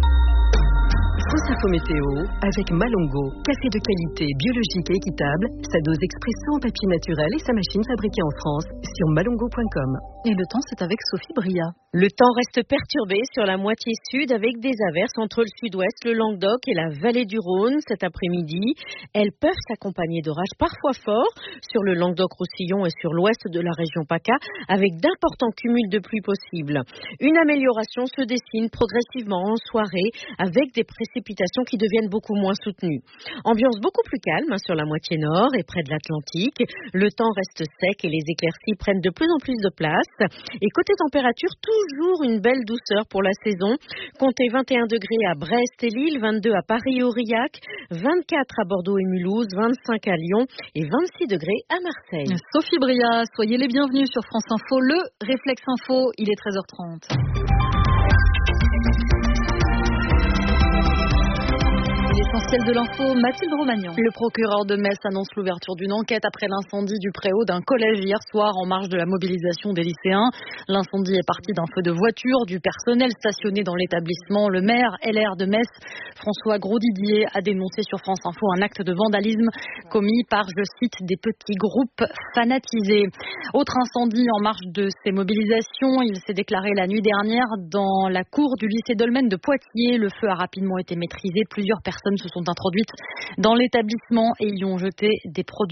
France Info Météo avec Malongo, café de qualité biologique et équitable, sa dose expresso en papier naturel et sa machine fabriquée en France sur malongo.com. Et le temps, c'est avec Sophie Bria. Le temps reste perturbé sur la moitié sud avec des averses entre le sud-ouest, le Languedoc et la vallée du Rhône cet après-midi. Elles peuvent s'accompagner d'orages parfois forts sur le Languedoc-Roussillon et sur l'ouest de la région PACA avec d'importants cumuls de pluie possibles. Une amélioration se dessine progressivement en soirée avec des précipitations qui deviennent beaucoup moins soutenues. Ambiance beaucoup plus calme sur la moitié nord et près de l'Atlantique. Le temps reste sec et les éclaircies prennent de plus en plus de place. Et côté température, toujours une belle douceur pour la saison. Comptez 21 degrés à Brest et Lille, 22 à Paris et Aurillac, 24 à Bordeaux et Mulhouse, 25 à Lyon et 26 degrés à Marseille. Sophie Bria, soyez les bienvenus sur France Info. Le Réflexe Info, il est 13h30. L'essentiel de l'info, Mathilde Romagnan. Le procureur de Metz annonce l'ouverture d'une enquête après l'incendie du préau d'un collège hier soir en marge de la mobilisation des lycéens. L'incendie est parti d'un feu de voiture, du personnel stationné dans l'établissement. Le maire LR de Metz, François Grosdidier, a dénoncé sur France Info un acte de vandalisme commis par, je cite, des petits groupes fanatisés. Autre incendie en marge de ces mobilisations, il s'est déclaré la nuit dernière dans la cour du lycée Dolmen de Poitiers. Le feu a rapidement été maîtrisé. Plusieurs personnes se sont introduites dans l'établissement et y ont jeté des produits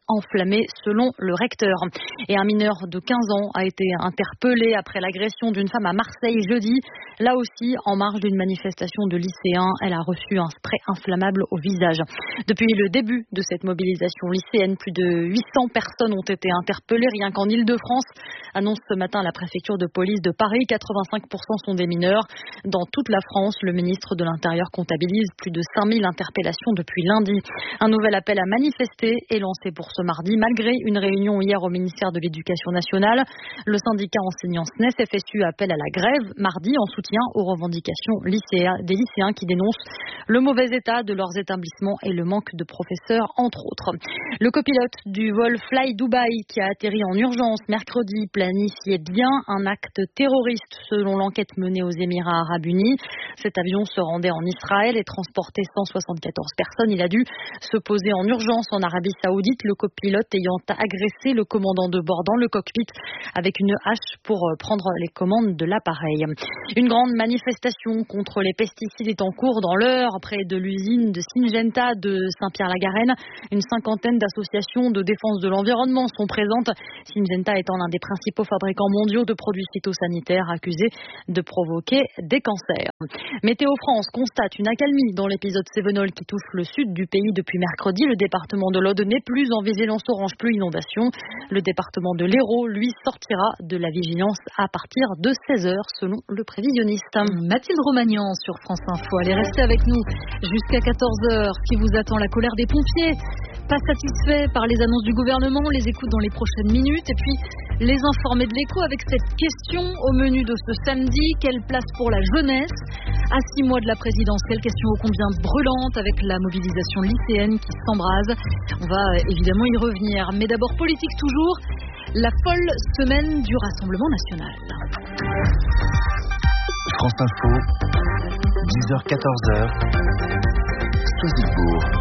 enflammée selon le recteur. Et un mineur de 15 ans a été interpellé après l'agression d'une femme à Marseille jeudi. Là aussi, en marge d'une manifestation de lycéens, elle a reçu un spray inflammable au visage. Depuis le début de cette mobilisation lycéenne, plus de 800 personnes ont été interpellées rien qu'en Île-de-France, annonce ce matin la préfecture de police de Paris. 85% sont des mineurs. Dans toute la France, le ministre de l'Intérieur comptabilise plus de 5000 interpellations depuis lundi. Un nouvel appel à manifester est lancé pour ce mardi, malgré une réunion hier au ministère de l'Éducation nationale. Le syndicat enseignant SNES FSU appelle à la grève mardi en soutien aux revendications des lycéens qui dénoncent le mauvais état de leurs établissements et le manque de professeurs, entre autres. Le copilote du vol Fly Dubai qui a atterri en urgence mercredi planifiait bien un acte terroriste selon l'enquête menée aux Émirats Arabes Unis. Cet avion se rendait en Israël et transportait 174 personnes. Il a dû se poser en urgence en Arabie Saoudite, le copilote ayant agressé le commandant de bord dans le cockpit avec une hache pour prendre les commandes de l'appareil. Une grande manifestation contre les pesticides est en cours dans l'Eure, près de l'usine de Syngenta de Saint-Pierre-la-Garenne. Une cinquantaine d'associations de défense de l'environnement sont présentes. Syngenta étant l'un des principaux fabricants mondiaux de produits phytosanitaires accusés de provoquer des cancers. Météo France constate une accalmie dans l'épisode Cévenol qui touche le sud du pays depuis mercredi. Le département de l'Aude n'est plus en vigilance orange pluie inondation. Le département de l'Hérault, lui, sortira de la vigilance à partir de 16h selon le prévisionniste. Mathilde Romagnan sur France Info. Allez rester avec nous jusqu'à 14h. Qui vous attend? La colère des pompiers. Pas satisfait par les annonces du gouvernement, on les écoute dans les prochaines minutes. Et puis les informés de l'écho avec cette question au menu de ce samedi. Quelle place pour la jeunesse à 6 mois de la présidentielle? Question ô combien brûlante avec la mobilisation lycéenne qui s'embrase. On va évidemment y revenir. Mais d'abord politique toujours. La folle semaine du Rassemblement national. France Info, 10h-14h, Strasbourg.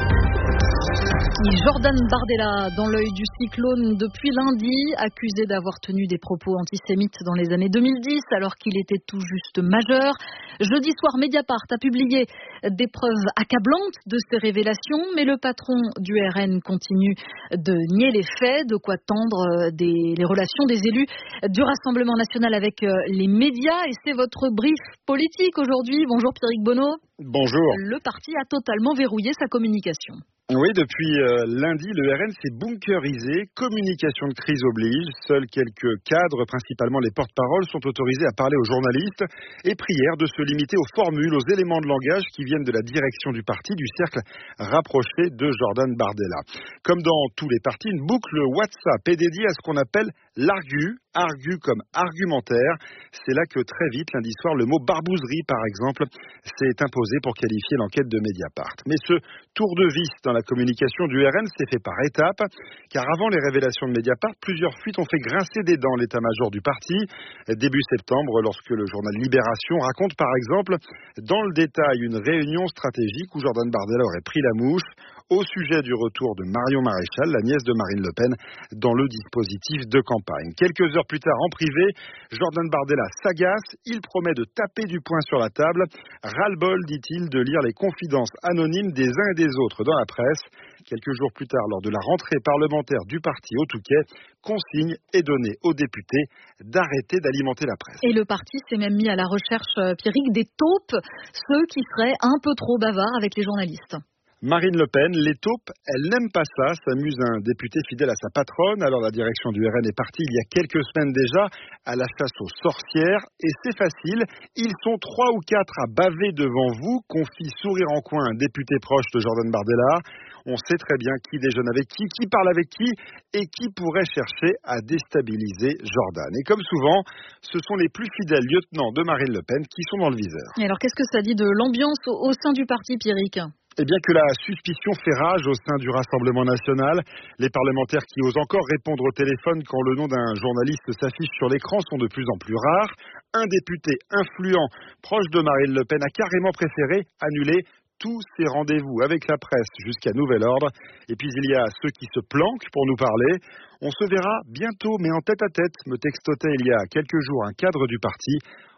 Jordan Bardella dans l'œil du cyclone depuis lundi, accusé d'avoir tenu des propos antisémites dans les années 2010 alors qu'il était tout juste majeur. Jeudi soir, Mediapart a publié des preuves accablantes de ces révélations, mais le patron du RN continue de nier les faits, de quoi tendre les relations des élus du Rassemblement national avec les médias. Et c'est votre brief politique aujourd'hui. Bonjour Pierrick Bonneau. Bonjour. Le parti a totalement verrouillé sa communication. Oui, depuis lundi, le RN s'est bunkerisé. Communication de crise oblige. Seuls quelques cadres, principalement les porte-paroles, sont autorisés à parler aux journalistes et prière de se limiter aux formules, aux éléments de langage qui viennent de la direction du parti, du cercle rapproché de Jordan Bardella. Comme dans tous les partis, une boucle WhatsApp est dédiée à ce qu'on appelle l'argu comme argumentaire. C'est là que très vite, lundi soir, le mot barbouzerie, par exemple, s'est imposé pour qualifier l'enquête de Mediapart. Mais ce tour de vis dans la communication du RN s'est fait par étapes, car avant les révélations de Mediapart, plusieurs fuites ont fait grincer des dents l'état-major du parti. Début septembre, lorsque le journal Libération raconte par exemple dans le détail une réunion stratégique où Jordan Bardella aurait pris la mouche au sujet du retour de Marion Maréchal, la nièce de Marine Le Pen, dans le dispositif de campagne. Quelques heures plus tard, en privé, Jordan Bardella s'agace, il promet de taper du poing sur la table. Ras-le-bol, dit-il, de lire les confidences anonymes des uns et des autres dans la presse. Quelques jours plus tard, lors de la rentrée parlementaire du parti au Touquet, consigne est donnée aux députés d'arrêter d'alimenter la presse. Et le parti s'est même mis à la recherche, Pierrick, des taupes, ceux qui seraient un peu trop bavards avec les journalistes. Marine Le Pen, les taupes, elle n'aime pas ça, s'amuse un député fidèle à sa patronne. Alors la direction du RN est partie il y a quelques semaines déjà à la chasse aux sorcières. Et c'est facile, ils sont 3 ou 4 à baver devant vous, confie sourire en coin un député proche de Jordan Bardella. On sait très bien qui déjeune avec qui parle avec qui et qui pourrait chercher à déstabiliser Jordan. Et comme souvent, ce sont les plus fidèles lieutenants de Marine Le Pen qui sont dans le viseur. Et alors qu'est-ce que ça dit de l'ambiance au sein du parti, Pierrick ? Eh bien que la suspicion fait rage au sein du Rassemblement national. Les parlementaires qui osent encore répondre au téléphone quand le nom d'un journaliste s'affiche sur l'écran sont de plus en plus rares. Un député influent proche de Marine Le Pen a carrément préféré annuler tous ces rendez-vous avec la presse jusqu'à nouvel ordre. Et puis il y a ceux qui se planquent pour nous parler. On se verra bientôt, mais en tête-à-tête, me textotait il y a quelques jours un cadre du parti.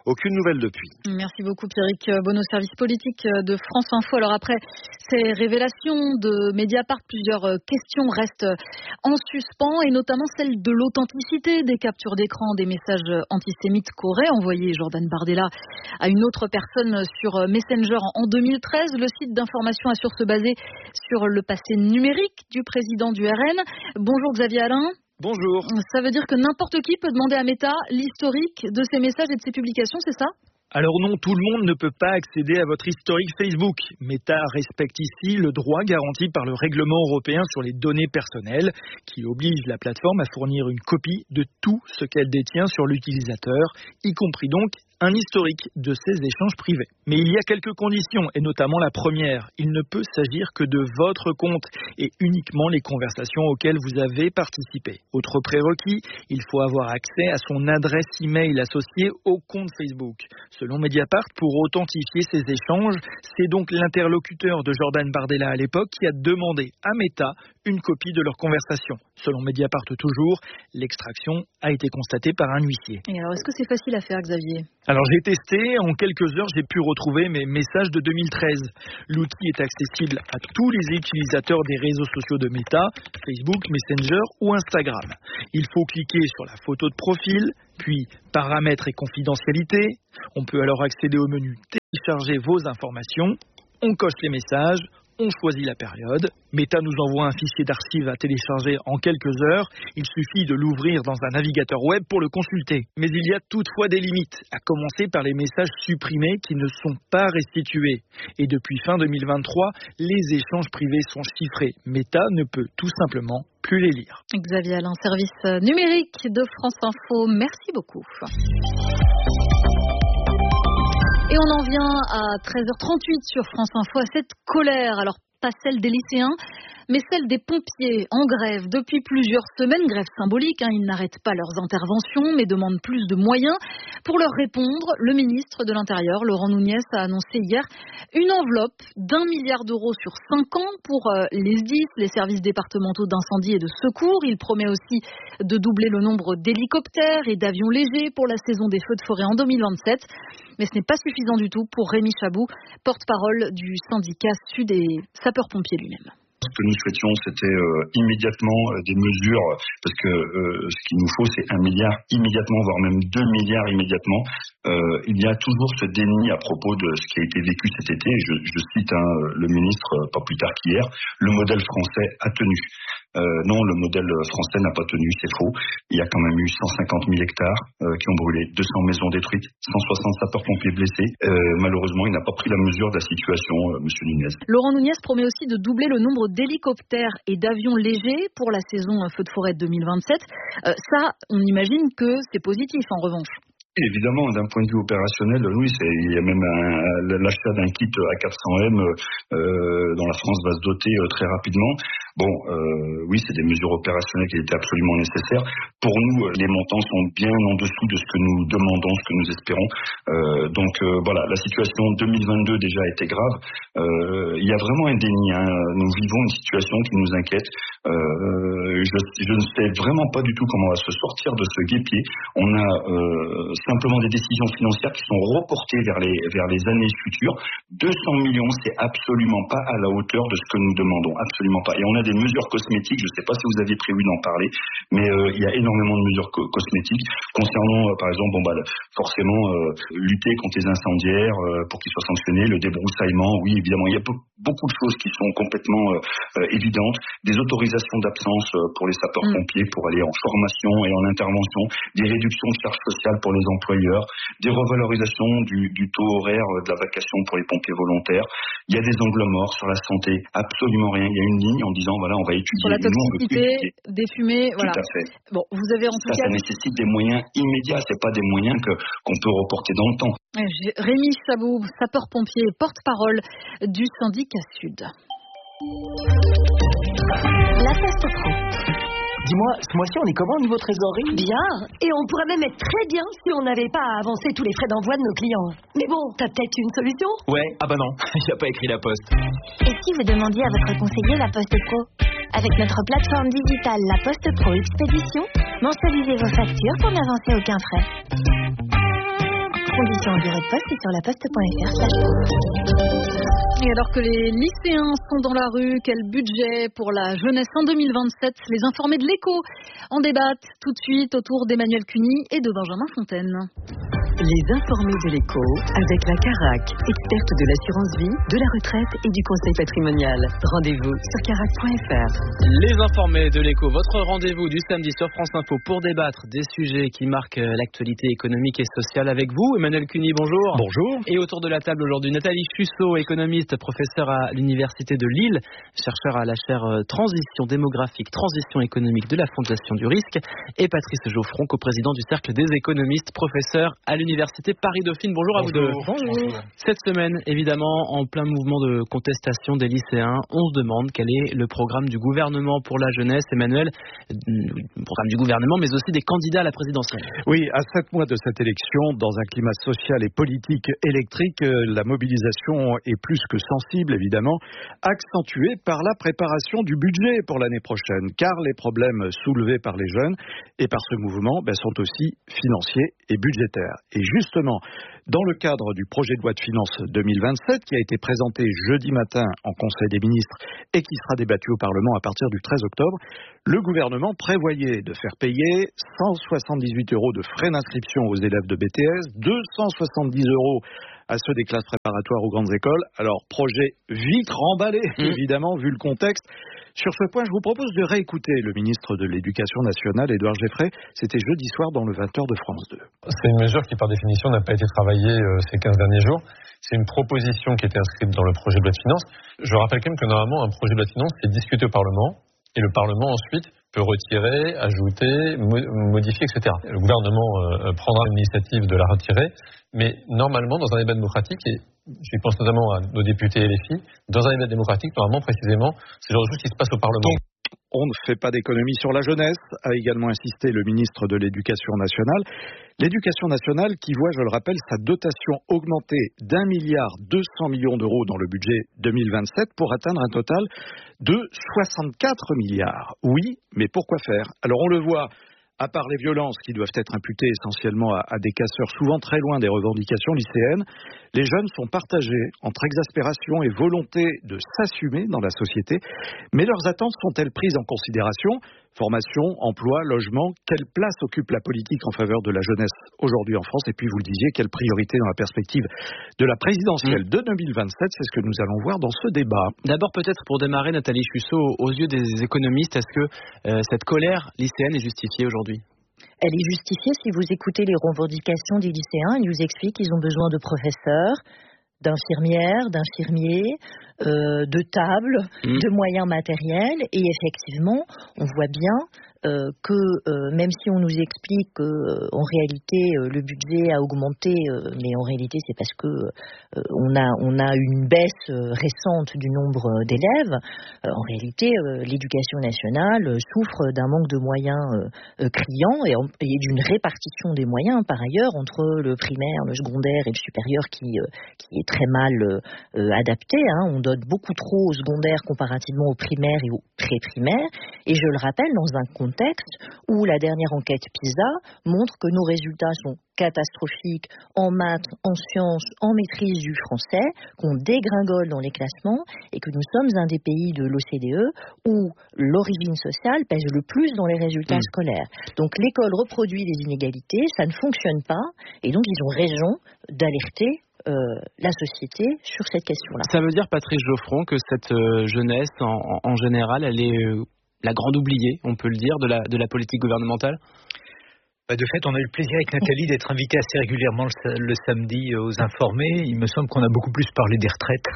Aucune nouvelle depuis. Merci beaucoup Pierrick Bonneau, service politique de France Info. Alors après ces révélations de Mediapart, plusieurs questions restent en suspens et notamment celle de l'authenticité des captures d'écran des messages antisémites qu'aurait envoyé Jordan Bardella à une autre personne sur Messenger en 2013. Le site d'information assure se baser sur le passé numérique du président du RN. Bonjour Xavier Alain. Bonjour. Ça veut dire que n'importe qui peut demander à Meta l'historique de ses messages et de ses publications, c'est ça ? Alors non, tout le monde ne peut pas accéder à votre historique Facebook. Meta respecte ici le droit garanti par le règlement européen sur les données personnelles qui oblige la plateforme à fournir une copie de tout ce qu'elle détient sur l'utilisateur, y compris donc un historique de ces échanges privés. Mais il y a quelques conditions, et notamment la première. Il ne peut s'agir que de votre compte et uniquement les conversations auxquelles vous avez participé. Autre prérequis, il faut avoir accès à son adresse email associée au compte Facebook. Selon Mediapart, pour authentifier ces échanges, c'est donc l'interlocuteur de Jordan Bardella à l'époque qui a demandé à Meta une copie de leur conversation. Selon Mediapart toujours, l'extraction a été constatée par un huissier. Et alors, est-ce que c'est facile à faire, Xavier ? Alors j'ai testé, en quelques heures j'ai pu retrouver mes messages de 2013. L'outil est accessible à tous les utilisateurs des réseaux sociaux de Meta, Facebook, Messenger ou Instagram. Il faut cliquer sur la photo de profil, puis paramètres et confidentialité. On peut alors accéder au menu télécharger vos informations, on coche les messages, on choisit la période. Meta nous envoie un fichier d'archives à télécharger en quelques heures. Il suffit de l'ouvrir dans un navigateur web pour le consulter. Mais il y a toutefois des limites, à commencer par les messages supprimés qui ne sont pas restitués. Et depuis fin 2023, les échanges privés sont chiffrés. Meta ne peut tout simplement plus les lire. Xavier Alain, service numérique de France Info. Merci beaucoup. Et on en vient à 13h38 sur France Info à cette colère. Alors, pas celle des lycéens, mais celle des pompiers en grève depuis plusieurs semaines. Grève symbolique, ils n'arrêtent pas leurs interventions, mais demandent plus de moyens. Pour leur répondre, le ministre de l'Intérieur, Laurent Nunez, a annoncé hier une enveloppe d'1 milliard d'euros sur 5 ans pour les SDIS, les services départementaux d'incendie et de secours. Il promet aussi de doubler le nombre d'hélicoptères et d'avions légers pour la saison des feux de forêt en 2027. Mais ce n'est pas suffisant du tout pour Rémi Chabou, porte-parole du syndicat Sud et sapeur-pompier lui-même. Ce que nous souhaitions, c'était immédiatement des mesures, parce que ce qu'il nous faut, c'est 1 milliard immédiatement, voire même 2 milliards immédiatement. Il y a toujours ce déni à propos de ce qui a été vécu cet été. Je cite le ministre, pas plus tard qu'hier, le modèle français a tenu. Non, le modèle français n'a pas tenu, c'est faux. Il y a quand même eu 150 000 hectares qui ont brûlé, 200 maisons détruites, 160 sapeurs-pompiers blessés. Malheureusement, il n'a pas pris la mesure de la situation, M. Nunez. Laurent Nunez promet aussi de doubler le nombre d'hélicoptères et d'avions légers pour la saison feu de forêt de 2027. Ça, on imagine que c'est positif en revanche. Évidemment, d'un point de vue opérationnel, oui, il y a même l'achat d'un kit A400M dont la France va se doter très rapidement. Bon, oui, c'est des mesures opérationnelles qui étaient absolument nécessaires. Pour nous, les montants sont bien en dessous de ce que nous demandons, ce que nous espérons. Donc voilà, la situation 2022 déjà a été grave. Il y a vraiment un déni. Nous vivons une situation qui nous inquiète. Je ne sais vraiment pas du tout comment on va se sortir de ce guêpier. On a simplement des décisions financières qui sont reportées vers les années futures. 200 millions, c'est absolument pas à la hauteur de ce que nous demandons, absolument pas. Et on a des mesures cosmétiques, je ne sais pas si vous aviez prévu d'en parler, mais il y a énormément de mesures cosmétiques concernant, par exemple, forcément lutter contre les incendiaires pour qu'ils soient sanctionnés, le débroussaillement, oui, évidemment, il y a beaucoup de choses qui sont complètement évidentes, des autorisations d'absence pour les sapeurs-pompiers pour aller en formation et en intervention, des réductions de charges sociales pour les employeurs, des revalorisations du taux horaire de la vacation pour les pompiers volontaires. Il y a des angles morts sur la santé, absolument rien. Il y a une ligne en disant voilà, on va étudier. Sur la toxicité, des fumées, voilà. Tout à fait. Bon, vous avez en tout cas... Ça nécessite des moyens immédiats, c'est pas des moyens qu'on peut reporter dans le temps. Rémi Chabou, sapeur-pompier, porte-parole du syndicat Sud. La Poste Pro. Dis-moi, ce mois-ci, on est comment au niveau trésorerie? Bien, et on pourrait même être très bien si on n'avait pas à avancer tous les frais d'envoi de nos clients. Mais bon, t'as peut-être une solution? Ouais, ah bah non, il n'y a pas écrit la Poste. Et si vous demandiez à votre conseiller la Poste Pro? Avec notre plateforme digitale La Poste Pro Expédition, mensualisez vos factures pour n'avancer aucun frais. Conditions en bureau de poste et sur laposte.fr/poste. Et alors que les lycéens sont dans la rue, quel budget pour la jeunesse en 2027? Les informés de l'Écho en débattent tout de suite autour d'Emmanuel Cuny et de Benjamin Fontaine. Les informés de l'Écho avec la Carac, experte de l'assurance vie, de la retraite et du conseil patrimonial. Rendez-vous sur carac.fr. Les informés de l'Écho, votre rendez-vous du samedi sur France Info pour débattre des sujets qui marquent l'actualité économique et sociale avec vous. Emmanuel Cuny, bonjour. Bonjour. Et autour de la table aujourd'hui, Nathalie Chusseau, économiste, professeure à l'Université de Lille, chercheur à la chaire Transition démographique, transition économique de la Fondation du Risque, et Patrice Geoffron, coprésident du Cercle des économistes, professeur à l'Université Paris-Dauphine. Bonjour à vous deux. Bonjour. Cette semaine, évidemment, en plein mouvement de contestation des lycéens, on se demande quel est le programme du gouvernement pour la jeunesse. Emmanuel, le programme du gouvernement, mais aussi des candidats à la présidentielle. Oui, à 7 mois de cette élection, dans un climat social et politique électrique, la mobilisation est plus que sensible, évidemment, accentuée par la préparation du budget pour l'année prochaine, car les problèmes soulevés par les jeunes et par ce mouvement sont aussi financiers et budgétaires. Et justement, dans le cadre du projet de loi de finances 2027, qui a été présenté jeudi matin en Conseil des ministres et qui sera débattu au Parlement à partir du 13 octobre, le gouvernement prévoyait de faire payer 178 € de frais d'inscription aux élèves de BTS, 270 € à ceux des classes préparatoires aux grandes écoles. Alors, projet vite remballé, évidemment, vu le contexte. Sur ce point, je vous propose de réécouter le ministre de l'Éducation nationale, Édouard Geffray. C'était jeudi soir dans le 20h de France 2. C'est une mesure qui, par définition, n'a pas été travaillée ces 15 derniers jours. C'est une proposition qui était inscrite dans le projet de loi de finances. Je rappelle quand même que normalement, un projet de loi de finances, c'est discuté au Parlement. Et le Parlement, ensuite, peut retirer, ajouter, modifier, etc. Le gouvernement prendra l'initiative de la retirer. Mais normalement, dans un débat démocratique, et je pense notamment à nos députés et les filles, dans un débat démocratique, normalement, précisément, c'est le genre de choses qui se passe au Parlement. Donc, on ne fait pas d'économie sur la jeunesse, a également insisté le ministre de l'Éducation nationale. L'éducation nationale qui voit, je le rappelle, sa dotation augmenter d'1,2 milliard dans le budget 2027 pour atteindre un total de 64 milliards. Oui, mais pourquoi faire? Alors on le voit, à part les violences qui doivent être imputées essentiellement à des casseurs souvent très loin des revendications lycéennes, les jeunes sont partagés entre exaspération et volonté de s'assumer dans la société. Mais leurs attentes sont-elles prises en considération? Formation, emploi, logement, quelle place occupe la politique en faveur de la jeunesse aujourd'hui en France? Et puis vous le disiez, quelle priorité dans la perspective de la présidentielle de 2027? C'est ce que nous allons voir dans ce débat. D'abord peut-être pour démarrer, Nathalie Chusseau, aux yeux des économistes, est-ce que cette colère lycéenne est justifiée aujourd'hui? Elle est justifiée si vous écoutez les revendications des lycéens. Ils nous expliquent qu'ils ont besoin de professeurs, d'infirmières, d'infirmiers, de tables, de moyens matériels. Et effectivement, on voit bien que même si on nous explique qu'en réalité le budget a augmenté, mais en réalité c'est parce que on a une baisse récente du nombre d'élèves. En réalité, l'éducation nationale souffre d'un manque de moyens criant et d'une répartition des moyens par ailleurs entre le primaire, le secondaire et le supérieur qui est très mal adapté. On donne beaucoup trop au secondaire comparativement au primaire et au pré-primaire. Et je le rappelle, dans un contexte où la dernière enquête PISA montre que nos résultats sont catastrophiques en maths, en sciences, en maîtrise du français, qu'on dégringole dans les classements et que nous sommes un des pays de l'OCDE où l'origine sociale pèse le plus dans les résultats scolaires. Donc l'école reproduit les inégalités, ça ne fonctionne pas et donc ils ont raison d'alerter la société sur cette question-là. Ça veut dire, Patrice Geoffron, que cette jeunesse en général, elle est la grande oubliée, on peut le dire, de la politique gouvernementale? De fait, on a eu le plaisir avec Nathalie d'être invité assez régulièrement le samedi aux informés. Il me semble qu'on a beaucoup plus parlé des retraites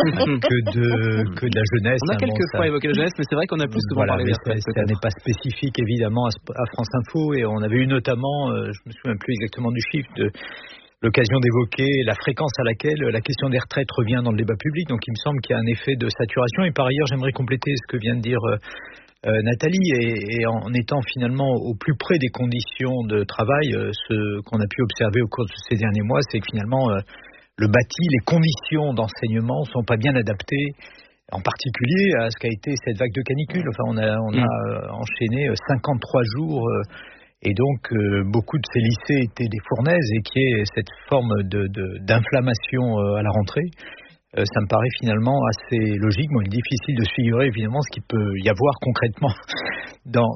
que de la jeunesse. On a quelquefois évoqué la jeunesse, mais c'est vrai qu'on a plus souvent parlé des retraites. Ça n'est pas spécifique évidemment à France Info, et on avait eu notamment, je me souviens plus exactement du chiffre, l'occasion d'évoquer la fréquence à laquelle la question des retraites revient dans le débat public. Donc il me semble qu'il y a un effet de saturation. Et par ailleurs, j'aimerais compléter ce que vient de dire Nathalie, et en étant finalement au plus près des conditions de travail, ce qu'on a pu observer au cours de ces derniers mois, c'est que finalement le bâti, les conditions d'enseignement sont pas bien adaptées, en particulier à ce qu'a été cette vague de canicule. Enfin, on a enchaîné 53 jours Et donc, beaucoup de ces lycées étaient des fournaises et qu'il y ait cette forme d'inflammation à la rentrée. Ça me paraît finalement assez logique. Bon, il est difficile de se figurer évidemment ce qu'il peut y avoir concrètement dans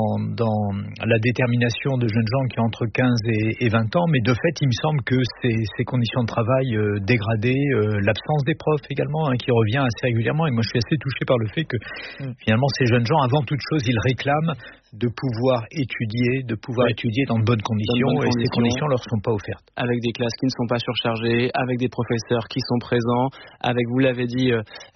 la détermination de jeunes gens qui ont entre 15 et 20 ans, mais de fait, il me semble que ces conditions de travail dégradées, l'absence des profs également, qui revient assez régulièrement, et moi je suis assez touché par le fait que finalement ces jeunes gens, avant toute chose, ils réclament de pouvoir étudier dans de bonnes conditions, et ces conditions leur sont pas offertes. Avec des classes qui ne sont pas surchargées, avec des professeurs qui sont présents, avec, vous l'avez dit,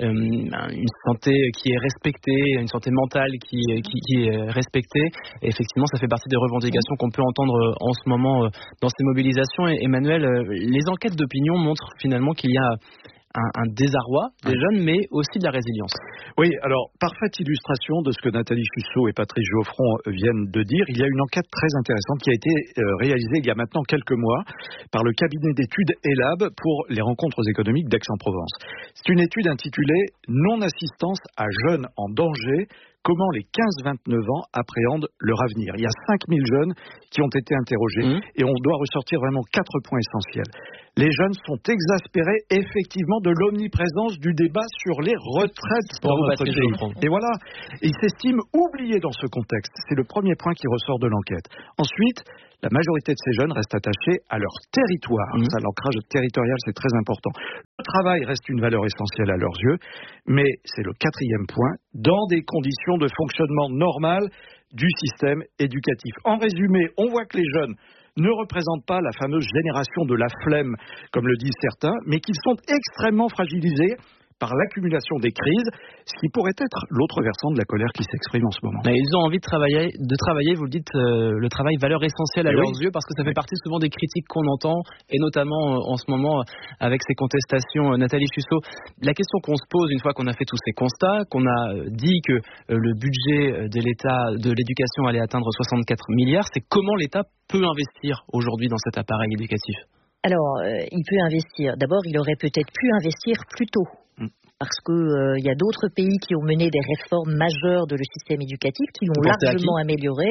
une santé qui est respectée, une santé mentale qui est respectée. Et effectivement, ça fait partie des revendications qu'on peut entendre en ce moment dans ces mobilisations. Et Emmanuel, les enquêtes d'opinion montrent finalement qu'il y a un désarroi des jeunes, mais aussi de la résilience. Oui, alors, parfaite illustration de ce que Nathalie Fussot et Patrice Geoffron viennent de dire. Il y a une enquête très intéressante qui a été réalisée il y a maintenant quelques mois par le cabinet d'études ELAB pour les rencontres économiques d'Aix-en-Provence. C'est une étude intitulée « Non-assistance à jeunes en danger ». Comment les 15-29 ans appréhendent leur avenir. Il y a 5000 jeunes qui ont été interrogés et on doit ressortir vraiment 4 points essentiels. Les jeunes sont exaspérés effectivement de l'omniprésence du débat sur les retraites dans notre pays. Et voilà, ils s'estiment oubliés dans ce contexte. C'est le premier point qui ressort de l'enquête. Ensuite, la majorité de ces jeunes restent attachés à leur territoire. Ça, l'ancrage territorial, c'est très important. Le travail reste une valeur essentielle à leurs yeux, mais c'est le 4e point, dans des conditions de fonctionnement normal du système éducatif. En résumé, on voit que les jeunes ne représentent pas la fameuse génération de la flemme, comme le disent certains, mais qu'ils sont extrêmement fragilisés par l'accumulation des crises, ce qui pourrait être l'autre versant de la colère qui s'exprime en ce moment. Mais ils ont envie de travailler, vous le dites, le travail, valeur essentielle à leurs yeux, parce que ça fait partie souvent des critiques qu'on entend, et notamment en ce moment avec ces contestations. Nathalie Fussot, la question qu'on se pose une fois qu'on a fait tous ces constats, qu'on a dit que le budget de l'État, de l'éducation allait atteindre 64 milliards, c'est comment l'État peut investir aujourd'hui dans cet appareil éducatif? Alors, il peut investir. D'abord, il aurait peut-être pu investir plus tôt. Parce que y a d'autres pays qui ont mené des réformes majeures de le système éducatif, qui l'ont largement amélioré.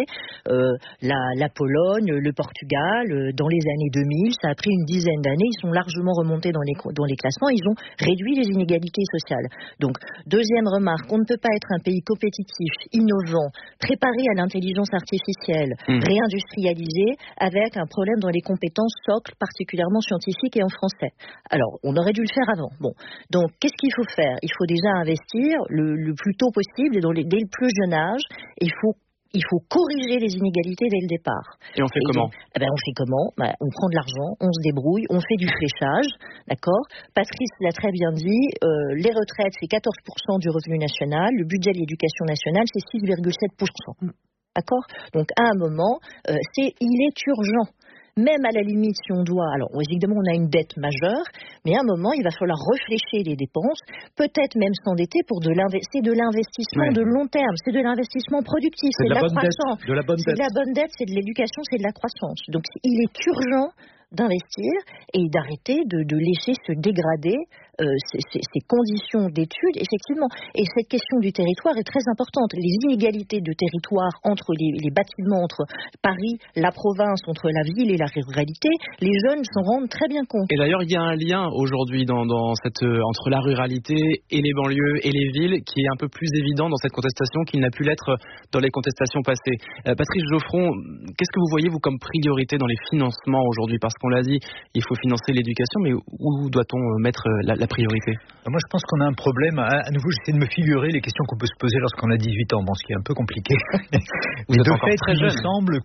La Pologne, le Portugal, dans les années 2000, ça a pris une dizaine d'années. Ils sont largement remontés dans les classements. Ils ont réduit les inégalités sociales. Donc, deuxième remarque, on ne peut pas être un pays compétitif, innovant, préparé à l'intelligence artificielle, réindustrialisé, avec un problème dans les compétences socles, particulièrement scientifiques et en français. Alors, on aurait dû le faire avant. Bon, donc, qu'est-ce qu'il faut faire? Il faut déjà investir le plus tôt possible et dès le plus jeune âge. Il faut corriger les inégalités dès le départ. Et on fait comment? On fait comment? On prend de l'argent, on se débrouille, on fait du fléchage, d'accord? Patrice l'a très bien dit, les retraites c'est 14% du revenu national, le budget de l'éducation nationale c'est 6,7%. D'accord? Donc à un moment, il est urgent. Même à la limite, si on doit... Alors, évidemment, on a une dette majeure, mais à un moment, il va falloir réfléchir les dépenses, peut-être même s'endetter pour c'est de l'investissement de long terme, c'est de l'investissement productif, c'est de la croissance. C'est de la bonne dette, c'est de l'éducation, c'est de la croissance. Donc, il est urgent d'investir et d'arrêter de laisser se dégrader ces conditions d'études, effectivement. Et cette question du territoire est très importante. Les inégalités de territoire entre les bâtiments, entre Paris, la province, entre la ville et la ruralité, les jeunes s'en rendent très bien compte. Et d'ailleurs, il y a un lien aujourd'hui entre la ruralité et les banlieues et les villes qui est un peu plus évident dans cette contestation qu'il n'a pu l'être dans les contestations passées. Patrice Geoffron, qu'est-ce que vous voyez, vous, comme priorité dans les financements aujourd'hui? Parce qu'on l'a dit, il faut financer l'éducation, mais où doit-on mettre la priorité? Moi, je pense qu'on a un problème. À nouveau, j'essaie de me figurer les questions qu'on peut se poser lorsqu'on a 18 ans. Bon, ce qui est un peu compliqué. Mais de fait, il me semble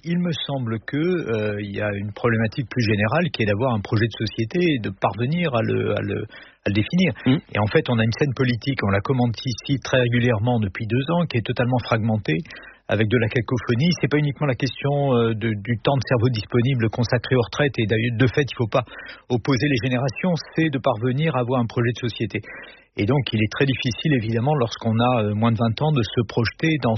que il y a une problématique plus générale qui est d'avoir un projet de société et de parvenir à le définir. Et en fait, on a une scène politique, on la commente ici très régulièrement depuis 2 ans, qui est totalement fragmentée, avec de la cacophonie. C'est pas uniquement la question du temps de cerveau disponible consacré aux retraites, et d'ailleurs, de fait, il faut pas opposer les générations, c'est de parvenir à avoir un projet de société. Et donc, il est très difficile, évidemment, lorsqu'on a moins de 20 ans, de se projeter dans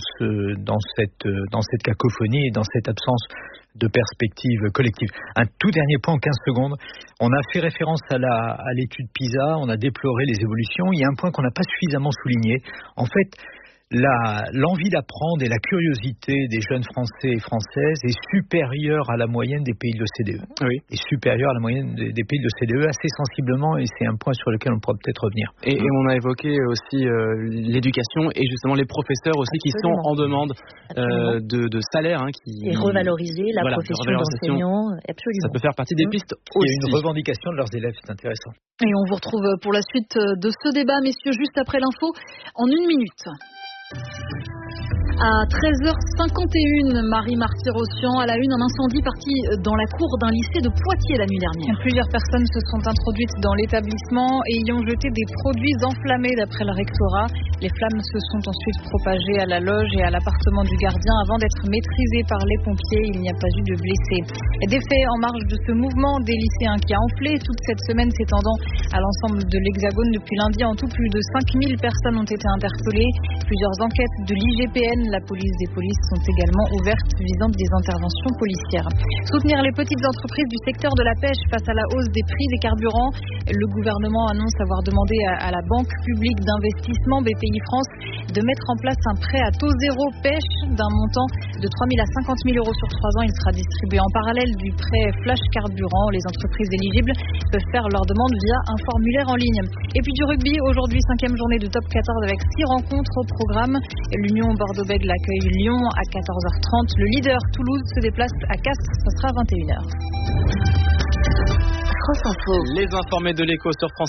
cette cacophonie et dans cette absence de perspective collective. Un tout dernier point en 15 secondes. On a fait référence à l'étude PISA, on a déploré les évolutions. Il y a un point qu'on n'a pas suffisamment souligné. En fait, l'envie d'apprendre et la curiosité des jeunes Français et Françaises est supérieure à la moyenne des pays de l'OCDE. Oui. Est supérieure à la moyenne des pays de l'OCDE assez sensiblement, et c'est un point sur lequel on pourra peut-être revenir. Et on a évoqué aussi l'éducation et justement les professeurs aussi qui sont en demande de salaire. Et revaloriser la profession d'enseignant, absolument. Ça peut faire partie des pistes aussi. Il y a une revendication de leurs élèves, c'est intéressant. Et on vous retrouve pour la suite de ce débat, messieurs, juste après l'info, en 1 minute. À 13h51, Marie Martyr-Ossian, à la une, un incendie parti dans la cour d'un lycée de Poitiers la nuit dernière. Plusieurs personnes se sont introduites dans l'établissement et y ont jeté des produits enflammés d'après le rectorat. Les flammes se sont ensuite propagées à la loge et à l'appartement du gardien avant d'être maîtrisées par les pompiers. Il n'y a pas eu de blessés. Des faits en marge de ce mouvement des lycéens qui a enflé toute cette semaine s'étendant à l'ensemble de l'Hexagone. Depuis lundi, en tout, plus de 5000 personnes ont été interpellées. Plusieurs enquêtes de l'IGPN, la police des polices, sont également ouvertes visant des interventions policières. Soutenir les petites entreprises du secteur de la pêche face à la hausse des prix des carburants. Le gouvernement annonce avoir demandé à la Banque publique d'investissement BPI France de mettre en place un prêt à taux zéro pêche d'un montant de 3 000 à 50 000 euros sur 3 ans. Il sera distribué en parallèle du prêt flash carburant. Les entreprises éligibles peuvent faire leur demande via un formulaire en ligne. Et puis du rugby, aujourd'hui 5e journée de top 14 avec 6 rencontres au programme. L'Union Bordeaux-Bègles accueille Lyon à 14h30. Le leader Toulouse se déplace à Castres, ce sera à 21h. France Info. Les informés de l'Écho sur France